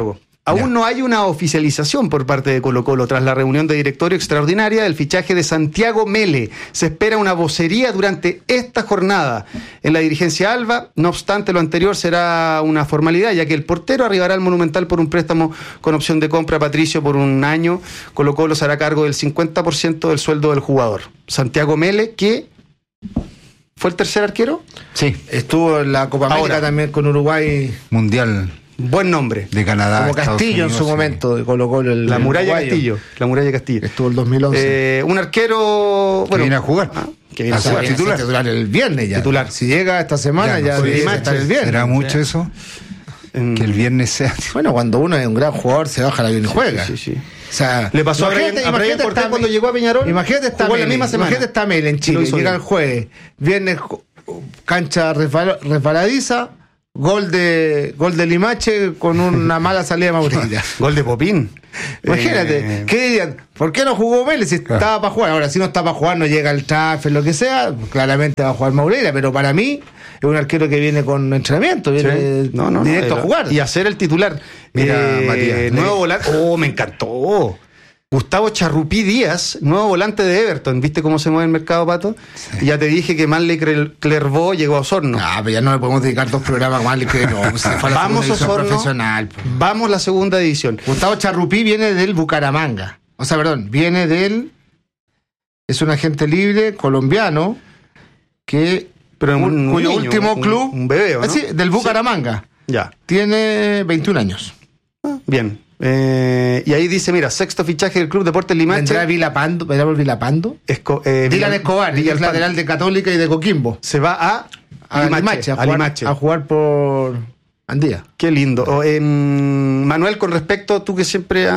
Aún no hay una oficialización por parte de Colo-Colo tras la reunión de directorio extraordinaria del fichaje de Santiago Mele. Se espera una vocería durante esta jornada en la dirigencia alba. No obstante, lo anterior será una formalidad, ya que el portero arribará al Monumental por un préstamo con opción de compra, Patricio, por un año. Colo-Colo se hará cargo del 50% del sueldo del jugador. Santiago Mele, que fue el tercer arquero. Sí. Estuvo en la Copa América también con Uruguay. Mundial. Buen nombre. De Canadá. Como Castillo en su momento, de Colo-Colo. La Muralla Castillo. La Muralla Castillo. Estuvo el 2011. Un arquero. Que viene a jugar. Que viene a jugar. Titular el viernes ya. Titular. Si llega esta semana ya debería estar el viernes. ¿Será mucho eso? Que el viernes sea. Bueno, cuando uno es un gran jugador, se baja el avión y juega. Sí. O sea, le pasó a Brian Cortés cuando llegó a Peñarol. Imagínate esta Mel en Chile. Llega el jueves. Viernes, cancha resbaladiza. Gol de Limache con una mala salida de Maurilla. Gol de Popín. Imagínate, ¿qué dirían? ¿Por qué no jugó Vélez si estaba para jugar? Ahora, si no está para jugar, no llega el TAF, lo que sea, claramente va a jugar Maurilla, pero para mí es un arquero que viene con entrenamiento, viene directo a jugar. Y a ser el titular. Mira, Matías. Nuevo volante. Me encantó. Gustavo Charrupí Díaz, nuevo volante de Everton. ¿Viste cómo se mueve el mercado, Pato? Sí. Y ya te dije que Manley Clervaux llegó a Osorno. Pero ya no le podemos dedicar 2 programas a Manley Clervaux. Vamos a Osorno. Vamos la segunda división. Gustavo Charrupí viene del Bucaramanga. Viene del... Es un agente libre colombiano que... Pero cuyo último club... Un bebé, ¿no? Sí, del Bucaramanga. Sí. Ya. Tiene 21 años. Bien. Y ahí dice, mira, sexto fichaje del Club Deportes Limache. ¿Vendrá Vilapando? Dylan Escobar, y es lateral de Católica y de Coquimbo. Se va a Limache, a jugar por Andía. Qué lindo. Manuel, con respecto, tú que siempre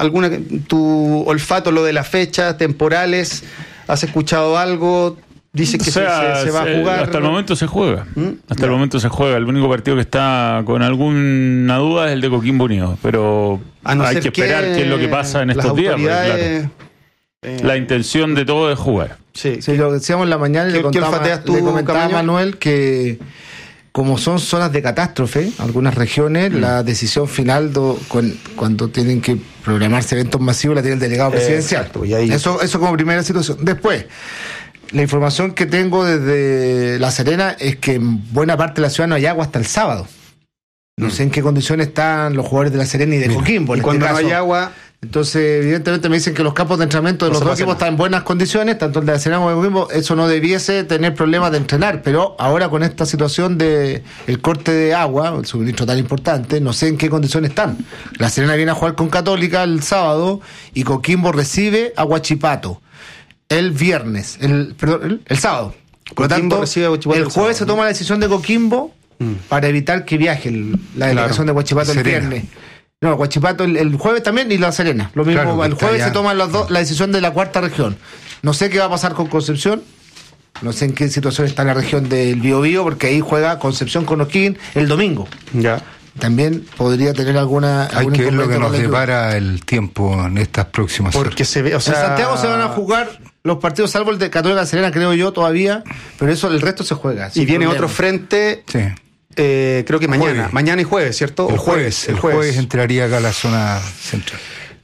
tu olfato, lo de las fechas temporales, ¿has escuchado algo? Dice que se va a jugar. Hasta el momento se juega. Hasta el momento se juega. El único partido que está con alguna duda es el de Coquimbo Unido. Pero hay que esperar qué es lo que pasa en estos días. Claro, la intención de todo es jugar. Sí, lo decíamos en la mañana y le comentaba a Manuel que como son zonas de catástrofe, algunas regiones, la decisión final cuando tienen que programarse eventos masivos la tiene el delegado presidencial. Eso como primera situación. Después, la información que tengo desde La Serena es que en buena parte de la ciudad no hay agua hasta el sábado. No sé en qué condiciones están los jugadores de La Serena y de Coquimbo. Y cuando no hay agua... Entonces, evidentemente me dicen que los campos de entrenamiento de los dos equipos están en buenas condiciones, tanto el de La Serena como el de Coquimbo. Eso no debiese tener problemas de entrenar, pero ahora con esta situación de el corte de agua, el suministro tan importante, no sé en qué condiciones están. La Serena viene a jugar con Católica el sábado y Coquimbo recibe a Huachipato el viernes, el sábado. Por lo tanto, el jueves se toma la decisión de Coquimbo para evitar que viaje la delegación de Huachipato el viernes. No, Huachipato el jueves también y La Serena. Lo mismo, claro, el jueves se toma la decisión de la cuarta región. No sé qué va a pasar con Concepción. No sé en qué situación está la región del Biobío, porque ahí juega Concepción con O'Higgins el domingo. Ya. También podría tener Hay que ver lo que nos depara el tiempo en estas próximas horas. Porque se ve, en Santiago se van a jugar los partidos, salvo el de Católica La Serena, creo yo, todavía, pero el resto se juega. Y viene otro frente, creo que mañana y jueves, ¿cierto? El jueves entraría acá a la zona central.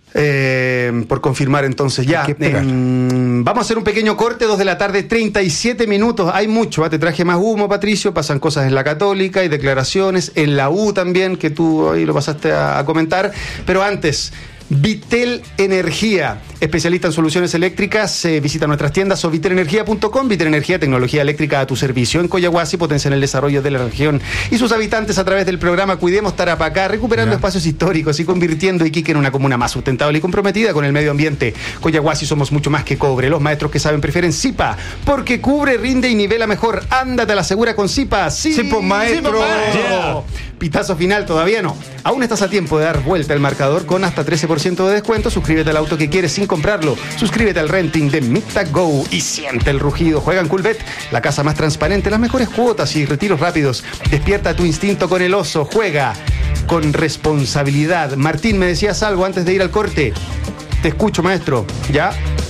Por confirmar entonces ya. Vamos a hacer un pequeño corte, 2:37 p.m. Hay mucho, te traje más humo, Patricio. Pasan cosas en la Católica, hay declaraciones, en la U también, que tú ahí lo pasaste a comentar. Pero antes, Vitel Energía, especialista en soluciones eléctricas. Visita nuestras tiendas o vitelenergia.com. Vitel Energía, tecnología eléctrica a tu servicio. En Coyahuasi potencian el desarrollo de la región y sus habitantes a través del programa Cuidemos Tarapacá, recuperando espacios históricos y convirtiendo Iquique en una comuna más sustentable y comprometida con el medio ambiente. Coyahuasi somos mucho más que cobre. Los maestros que saben prefieren Zipa, porque cubre, rinde y nivela mejor. Ándate a la segura con Zipa. Sí, pues, maestro. Pitazo final, todavía no. Aún estás a tiempo de dar vuelta al marcador con hasta 13% de descuento. Suscríbete al auto que quieres sin comprarlo. Suscríbete al renting de Mita Go y siente el rugido. Juega en Coolbet, la casa más transparente, las mejores cuotas y retiros rápidos. Despierta tu instinto con el oso. Juega con responsabilidad. Martín, me decías algo antes de ir al corte. Te escucho, maestro. ¿Ya?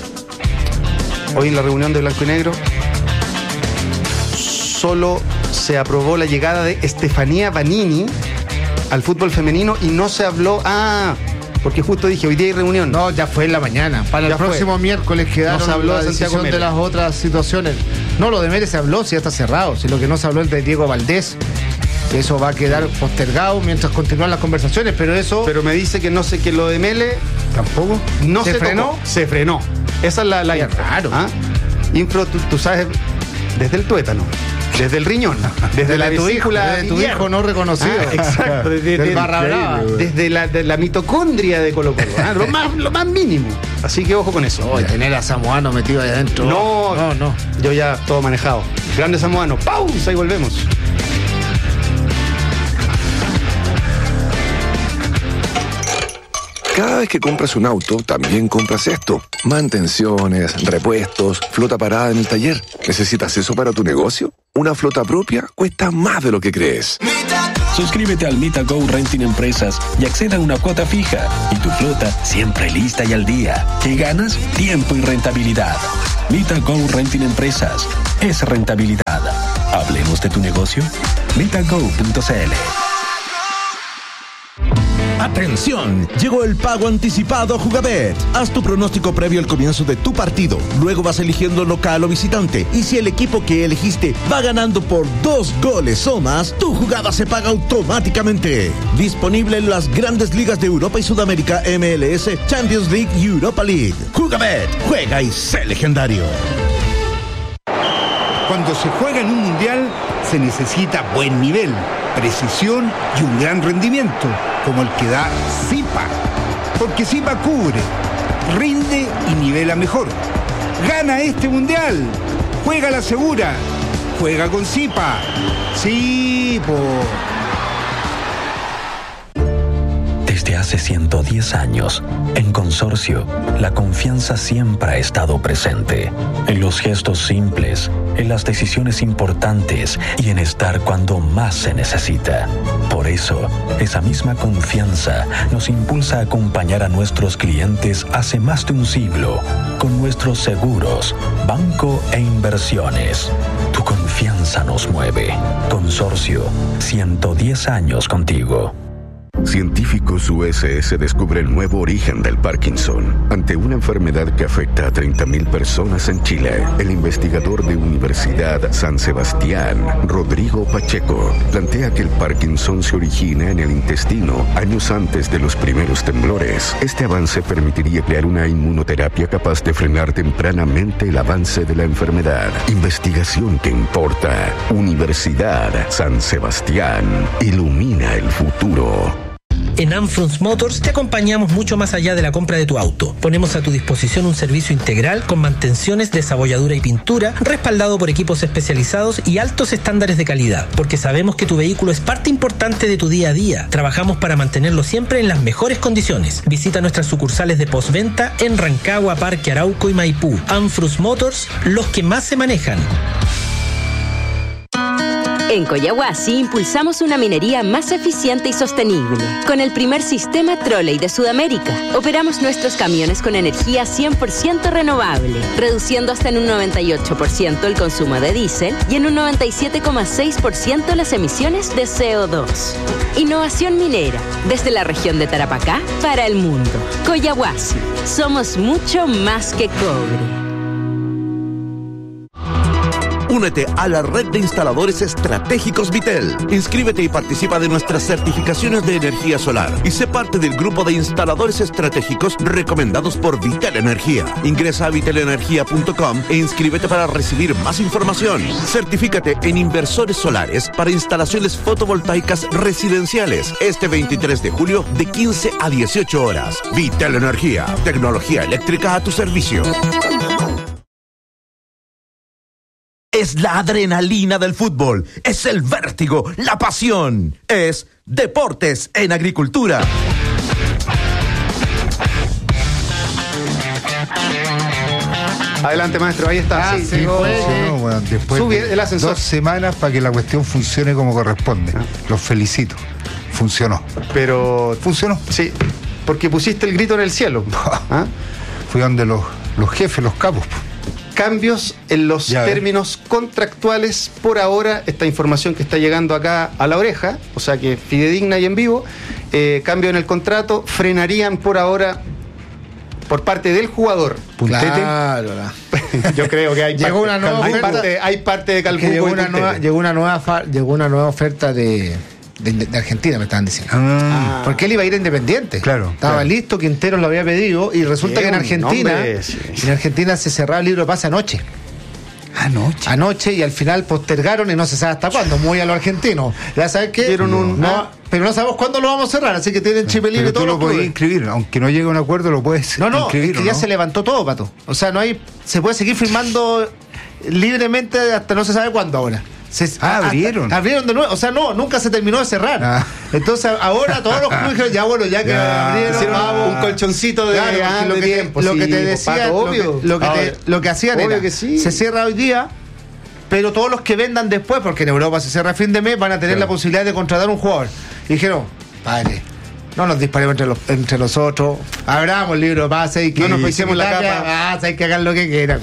Hoy en la reunión de Blanco y Negro solo se aprobó la llegada de Estefanía Vanini al fútbol femenino y no se habló. Porque justo dije, hoy día hay reunión. No, ya fue en la mañana. Para el próximo miércoles quedaron no se habló la de decisión Santiago de las otras situaciones. No, lo de Mele se habló, si ya está cerrado. Si lo que no se habló es de Diego Valdés. Eso va a quedar postergado mientras continúan las conversaciones, pero eso... Pero me dice que no sé, que lo de Mele... ¿Tampoco? No se frenó. tocó. Se frenó. Esa es la info. Claro. Info, tú sabes, desde el tuétano, desde el riñón, desde la vesícula de tu hijo no reconocido. Exacto. Del Barra Brava. Desde la mitocondria de Colo-Colo. Lo más mínimo. Así que ojo con eso. Tener a Samoano metido ahí adentro. No. Yo ya todo manejado. Grande Samoano. Pausa y volvemos. Cada vez que compras un auto, también compras esto. Mantenciones, repuestos, flota parada en el taller. ¿Necesitas eso para tu negocio? Una flota propia cuesta más de lo que crees. Suscríbete al MitaGo Renting Empresas y acceda a una cuota fija. Y tu flota siempre lista y al día. ¿Qué ganas? Tiempo y rentabilidad. MitaGo Renting Empresas. Es rentabilidad. Hablemos de tu negocio. MitaGo.cl. ¡Atención! Llegó el pago anticipado a Jugabet. Haz tu pronóstico previo al comienzo de tu partido. Luego vas eligiendo local o visitante. Y si el equipo que elegiste va ganando por 2 goles o más, tu jugada se paga automáticamente. Disponible en las grandes ligas de Europa y Sudamérica, MLS, Champions League y Europa League. Jugabet. Juega y sé legendario. Cuando se juega en un mundial, se necesita buen nivel, precisión y un gran rendimiento, como el que da Zipa. Porque Zipa cubre, rinde y nivela mejor. Gana este mundial. Juega la segura. Juega con Zipa. Sí, Desde hace 110 años, en Consorcio, la confianza siempre ha estado presente. En los gestos simples, en las decisiones importantes y en estar cuando más se necesita. Por eso, esa misma confianza nos impulsa a acompañar a nuestros clientes hace más de un siglo con nuestros seguros, banco e inversiones. Tu confianza nos mueve. Consorcio, 110 años contigo. Científicos USS descubre el nuevo origen del Parkinson. Ante una enfermedad que afecta a 30.000 personas en Chile, el investigador de Universidad San Sebastián, Rodrigo Pacheco, plantea que el Parkinson se origina en el intestino años antes de los primeros temblores. Este avance permitiría crear una inmunoterapia capaz de frenar tempranamente el avance de la enfermedad. Investigación que importa. Universidad San Sebastián. Ilumina el futuro. En Anfrons Motors te acompañamos mucho más allá de la compra de tu auto. Ponemos a tu disposición un servicio integral con mantenciones, desabolladura y pintura, respaldado por equipos especializados y altos estándares de calidad, porque sabemos que tu vehículo es parte importante de tu día a día. Trabajamos para mantenerlo siempre en las mejores condiciones. Visita nuestras sucursales de postventa en Rancagua, Parque Arauco y Maipú. Anfrons Motors, los que más se manejan. En Coyahuasi impulsamos una minería más eficiente y sostenible. Con el primer sistema Trolley de Sudamérica, operamos nuestros camiones con energía 100% renovable, reduciendo hasta en un 98% el consumo de diésel y en un 97,6% las emisiones de CO2. Innovación minera, desde la región de Tarapacá para el mundo. Coyahuasi, somos mucho más que cobre. Únete a la red de instaladores estratégicos Vitel. Inscríbete y participa de nuestras certificaciones de energía solar y sé parte del grupo de instaladores estratégicos recomendados por Vitel Energía. Ingresa a vitelenergia.com e inscríbete para recibir más información. Certifícate en inversores solares para instalaciones fotovoltaicas residenciales este 23 de julio de 15 a 18 horas. Vitel Energía, tecnología eléctrica a tu servicio. Es la adrenalina del fútbol, es el vértigo, la pasión, es Deportes en Agricultura. Adelante, maestro, ahí está. Sí, funcionó, bueno, después sube el ascensor. 2 semanas para que la cuestión funcione como corresponde. Los felicito. Funcionó. Pero funcionó. Sí, porque pusiste el grito en el cielo. Fui donde los jefes, los capos. cambios en los términos contractuales por ahora. Esta información que está llegando acá a la oreja, o sea que fidedigna y en vivo, cambio en el contrato, frenarían por ahora por parte del jugador. Claro. Yo creo que hay llegó una nueva oferta, hay parte de Calbuco. Llegó una nueva oferta de Argentina, me estaban diciendo. Porque él iba a ir a Independiente. Estaba listo, Quinteros lo había pedido y resulta que en Argentina se cerraba el libro de pase anoche. Anoche, y al final postergaron y no se sabe hasta cuándo, muy a los argentinos. Ya sabes que pero no sabemos cuándo lo vamos a cerrar, así que tienen chip libre todos los clubes. Lo puedes inscribir, aunque no llegue a un acuerdo, lo puedes inscribir. Es que ya se levantó todo, Pato. O sea, se puede seguir firmando libremente hasta no se sabe cuándo ahora. Abrieron de nuevo, o sea, nunca se terminó de cerrar. Entonces ahora todos los clubes dijeron, ya que abrieron, un colchoncito de tiempo. Lo que te decía, lo que hacían era, se cierra hoy día, pero todos los que vendan después, porque en Europa se cierra a fin de mes, van a tener la posibilidad de contratar un jugador. Y dijeron, padre, no nos disparemos entre nosotros, abramos el libro de pase y que no nos pisemos la capa. Hay que hagan lo que quieran,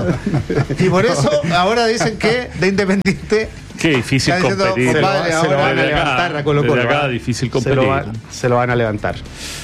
Y por eso ahora dicen que de Independiente. Qué difícil competir. Se lo van a levantar a Colo-Colo. Difícil competir. Se lo van a levantar.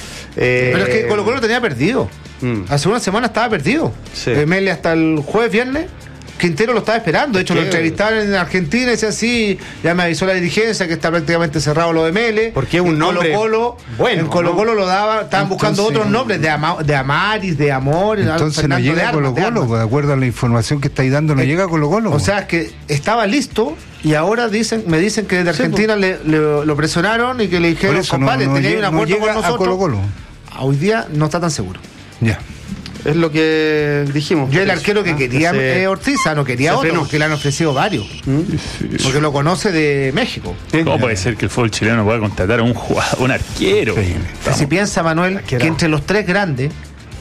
Pero es que Colo-Colo lo tenía perdido. Hace una semana estaba perdido. Mele hasta el jueves, viernes. Quintero lo estaba esperando, de hecho lo entrevistaron en Argentina y decía así, ya me avisó la dirigencia que está prácticamente cerrado lo de Mele. Porque es un nombre bueno. En Colo-Colo lo daba, estaban buscando otros nombres de Amaris, de Amor. Entonces no llega a Colo-Colo, de acuerdo a la información que estáis dando, no llega a Colo-Colo. O sea, es que estaba listo y ahora me dicen que desde Argentina lo presionaron y que le dijeron, compadre, tenía un acuerdo con nosotros. Colo-Colo. Hoy día no está tan seguro. Ya. Es lo que dijimos. Yo el arquero que quería Ortiza, no quería otro, porque le han ofrecido varios. Porque lo conoce de México. ¿Cómo puede ser que el fútbol chileno pueda contratar a un jugador, un arquero? Si piensa, Manuel, que entre los tres grandes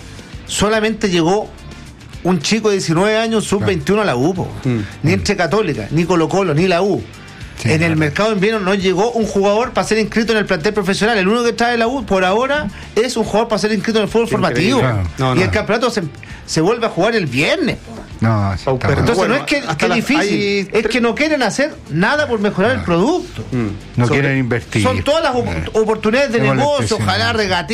solamente llegó un chico de 19 años, sub-21 a la U. Ni entre Católica, ni Colo-Colo, ni la U. En el mercado de invierno no llegó un jugador para ser inscrito en el plantel profesional. El único que trae la U por ahora es un jugador para ser inscrito en el fútbol formativo. Y el campeonato se vuelve a jugar el viernes. Entonces no es que es difícil, es que no quieren hacer nada por mejorar el producto. No quieren invertir. Son todas las oportunidades de negocio, ojalá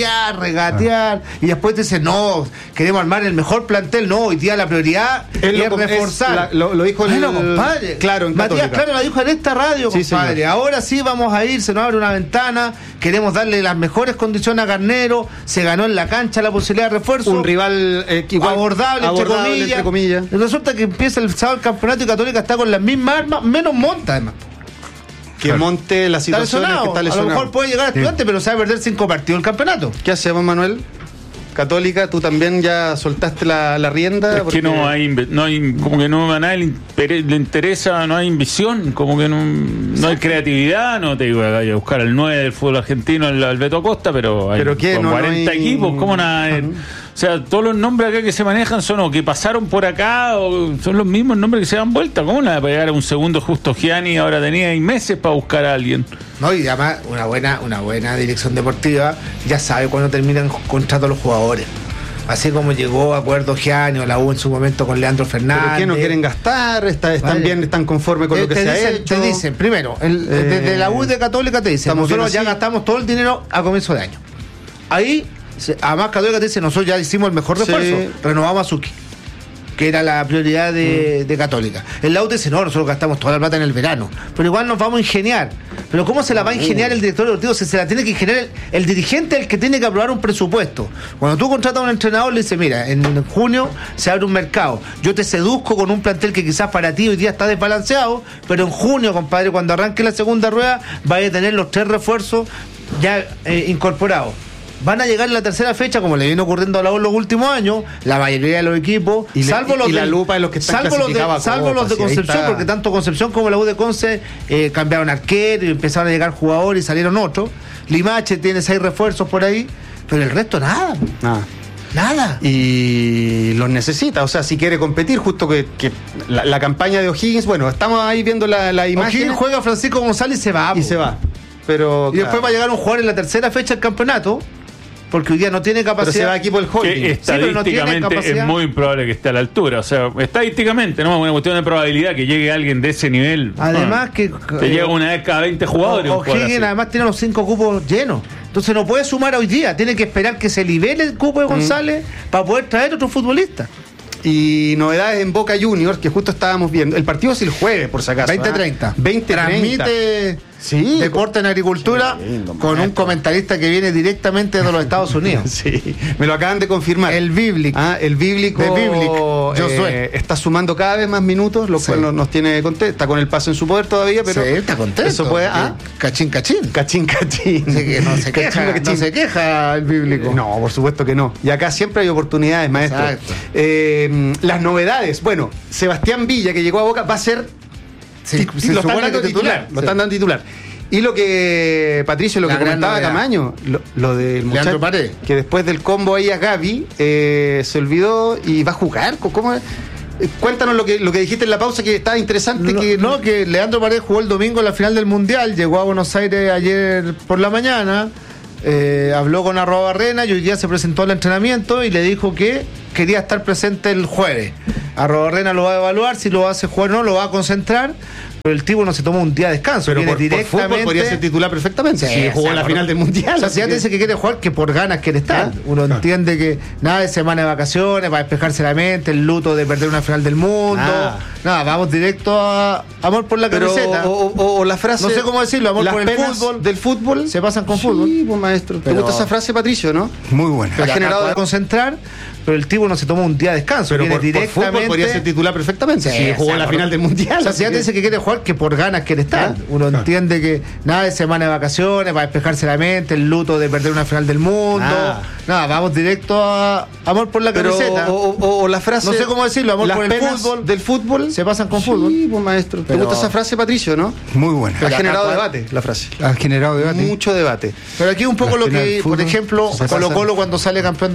regatear, y después dicen, no, queremos armar el mejor plantel. No, hoy día la prioridad es reforzar. Lo dijo compadre. Claro, en Matías Claro lo dijo en esta radio, compadre. Señor. Ahora sí vamos a ir, se nos abre una ventana, queremos darle las mejores condiciones a Garnero, se ganó en la cancha la posibilidad de refuerzo. Un rival abordable entre comillas. Resulta que empieza el sábado el campeonato y Católica está con las mismas armas, menos monta además. Que monte la situación que está lesionado. A lo mejor puede llegar a Estudiantes, pero sabe perder 5 partidos el campeoneto. ¿Qué hacemos, Manuel? Católica, tú también ya soltaste la rienda. Es que no hay, como que no a nadie le interesa, no hay ambición, como que no hay creatividad. No te digo a buscar al 9 del fútbol argentino, al Beto Acosta, pero hay 40 equipos, ¿cómo nada? O sea, todos los nombres acá que se manejan son o que pasaron por acá o son los mismos nombres que se dan vuelta. ¿Cómo nada para llegar a un segundo Justo Gianni? Ahora tenía meses para buscar a alguien. No, y además una buena dirección deportiva ya sabe cuándo terminan contrato los jugadores. Así como llegó a acuerdo Gianni o la U en su momento con Leandro Fernández. ¿Pero qué no quieren gastar? ¿Están conformes con lo que se ha hecho? Te dicen, primero, desde la U de Católica te dicen, nosotros ya gastamos todo el dinero a comienzo de año. Ahí, además Católica te dice, nosotros ya hicimos el mejor refuerzo, renovamos a Suki, que era la prioridad de Católica. El Lau dice, no, nosotros gastamos toda la plata en el verano, pero igual nos vamos a ingeniar. Pero ¿cómo se la va a ingeniar el director deportivo si se la tiene que ingeniar el dirigente, el que tiene que aprobar un presupuesto? Cuando tú contratas a un entrenador, le dices, mira, en junio se abre un mercado, yo te seduzco con un plantel que quizás para ti hoy día está desbalanceado, pero en junio, compadre, cuando arranque la segunda rueda, vaya a tener los 3 refuerzos ya incorporados. Van a llegar en la tercera fecha, como le viene ocurriendo a la U en los últimos años, la mayoría de los equipos, salvo los de Concepción, porque tanto Concepción como la U de Conce cambiaron arquero y empezaron a llegar jugadores y salieron otros. Limache tiene 6 refuerzos por ahí, pero el resto nada. Nada. Y los necesita, o sea, si quiere competir, justo que la campaña de O'Higgins, bueno, estamos ahí viendo la imagen. O'Higgins juega Francisco González y se va. Pero, después va a llegar un jugador en la tercera fecha del campeonato, porque hoy día no tiene capacidad. Pero se va equipo del holding. Que estadísticamente es muy probable que esté a la altura. O sea, estadísticamente, no es una cuestión de probabilidad que llegue alguien de ese nivel. Además que te llega una vez cada 20 jugadores. O'Higgins además tiene los 5 cupos llenos. Entonces no puede sumar hoy día. Tiene que esperar que se libere el cupo de González para poder traer otro futbolista. Y novedades en Boca Juniors, que justo estábamos viendo. El partido es el jueves, por si acaso. 20:30. 20:30. Transmite Deporte en Agricultura con un comentarista que viene directamente de los Estados Unidos. Sí, me lo acaban de confirmar. El bíblico. El bíblico. Josué. Está sumando cada vez más minutos, lo cual nos tiene contento. Está con el pase en su poder todavía, pero. Sí, está contento. Eso puede. Cachín. Cachín. No se queja el bíblico. No, por supuesto que no. Y acá siempre hay oportunidades, maestro. Exacto. Las novedades. Bueno, Sebastián Villa, que llegó a Boca, va a ser. Lo están dando titular. Lo están dando titular. Y lo que, Patricio, lo que comentaba Camaño, lo del muchacho que después del combo ahí a Gaby se olvidó y va a jugar. ¿Cómo? Cuéntanos lo que dijiste en la pausa, que estaba interesante. Que Leandro Paredes jugó el domingo en la final del Mundial, llegó a Buenos Aires ayer por la mañana, habló con Arrobarrena y hoy día se presentó al entrenamiento y le dijo que quería estar presente el jueves. Arrobarrena lo va a evaluar, si lo hace jugar o no, lo va a concentrar. Pero el tipo no se tomó un día de descanso. Pero por fútbol podría ser titular perfectamente. Sí, jugó en la final del Mundial. O sea, si ya te dice que quiere jugar, que por ganas quiere estar. Uno entiende que nada de semana de vacaciones, para despejarse la mente, el luto de perder una final del mundo. Nada, vamos directo a amor por la camiseta. O la frase. No sé cómo decirlo, amor por el fútbol. Del fútbol. Se pasan con fútbol. Sí, pues maestro. ¿Te gusta esa frase, Patricio, no? Muy buena. Ha generado de concentrar, pero el tipo no se tomó un día de descanso. Pero por fútbol podría ser titular perfectamente. Sí, jugó en la final del Mundial. O sea, si ya te dice que quiere jugar, que por ganas quiere estar. Uno entiende que nada de semana de vacaciones, para despejarse la mente, el luto de perder una final del mundo. Nada, vamos directo a amor por la camiseta. O la frase. No sé cómo decirlo, amor por el fútbol. Del fútbol. Se pasan con fútbol. Sí, pues maestro. ¿Te gusta esa frase, Patricio, no? Muy buena. Ha generado debate la frase. Ha generado debate. Mucho debate. Pero aquí un poco lo que, por ejemplo, Colo-Colo cuando sale campeón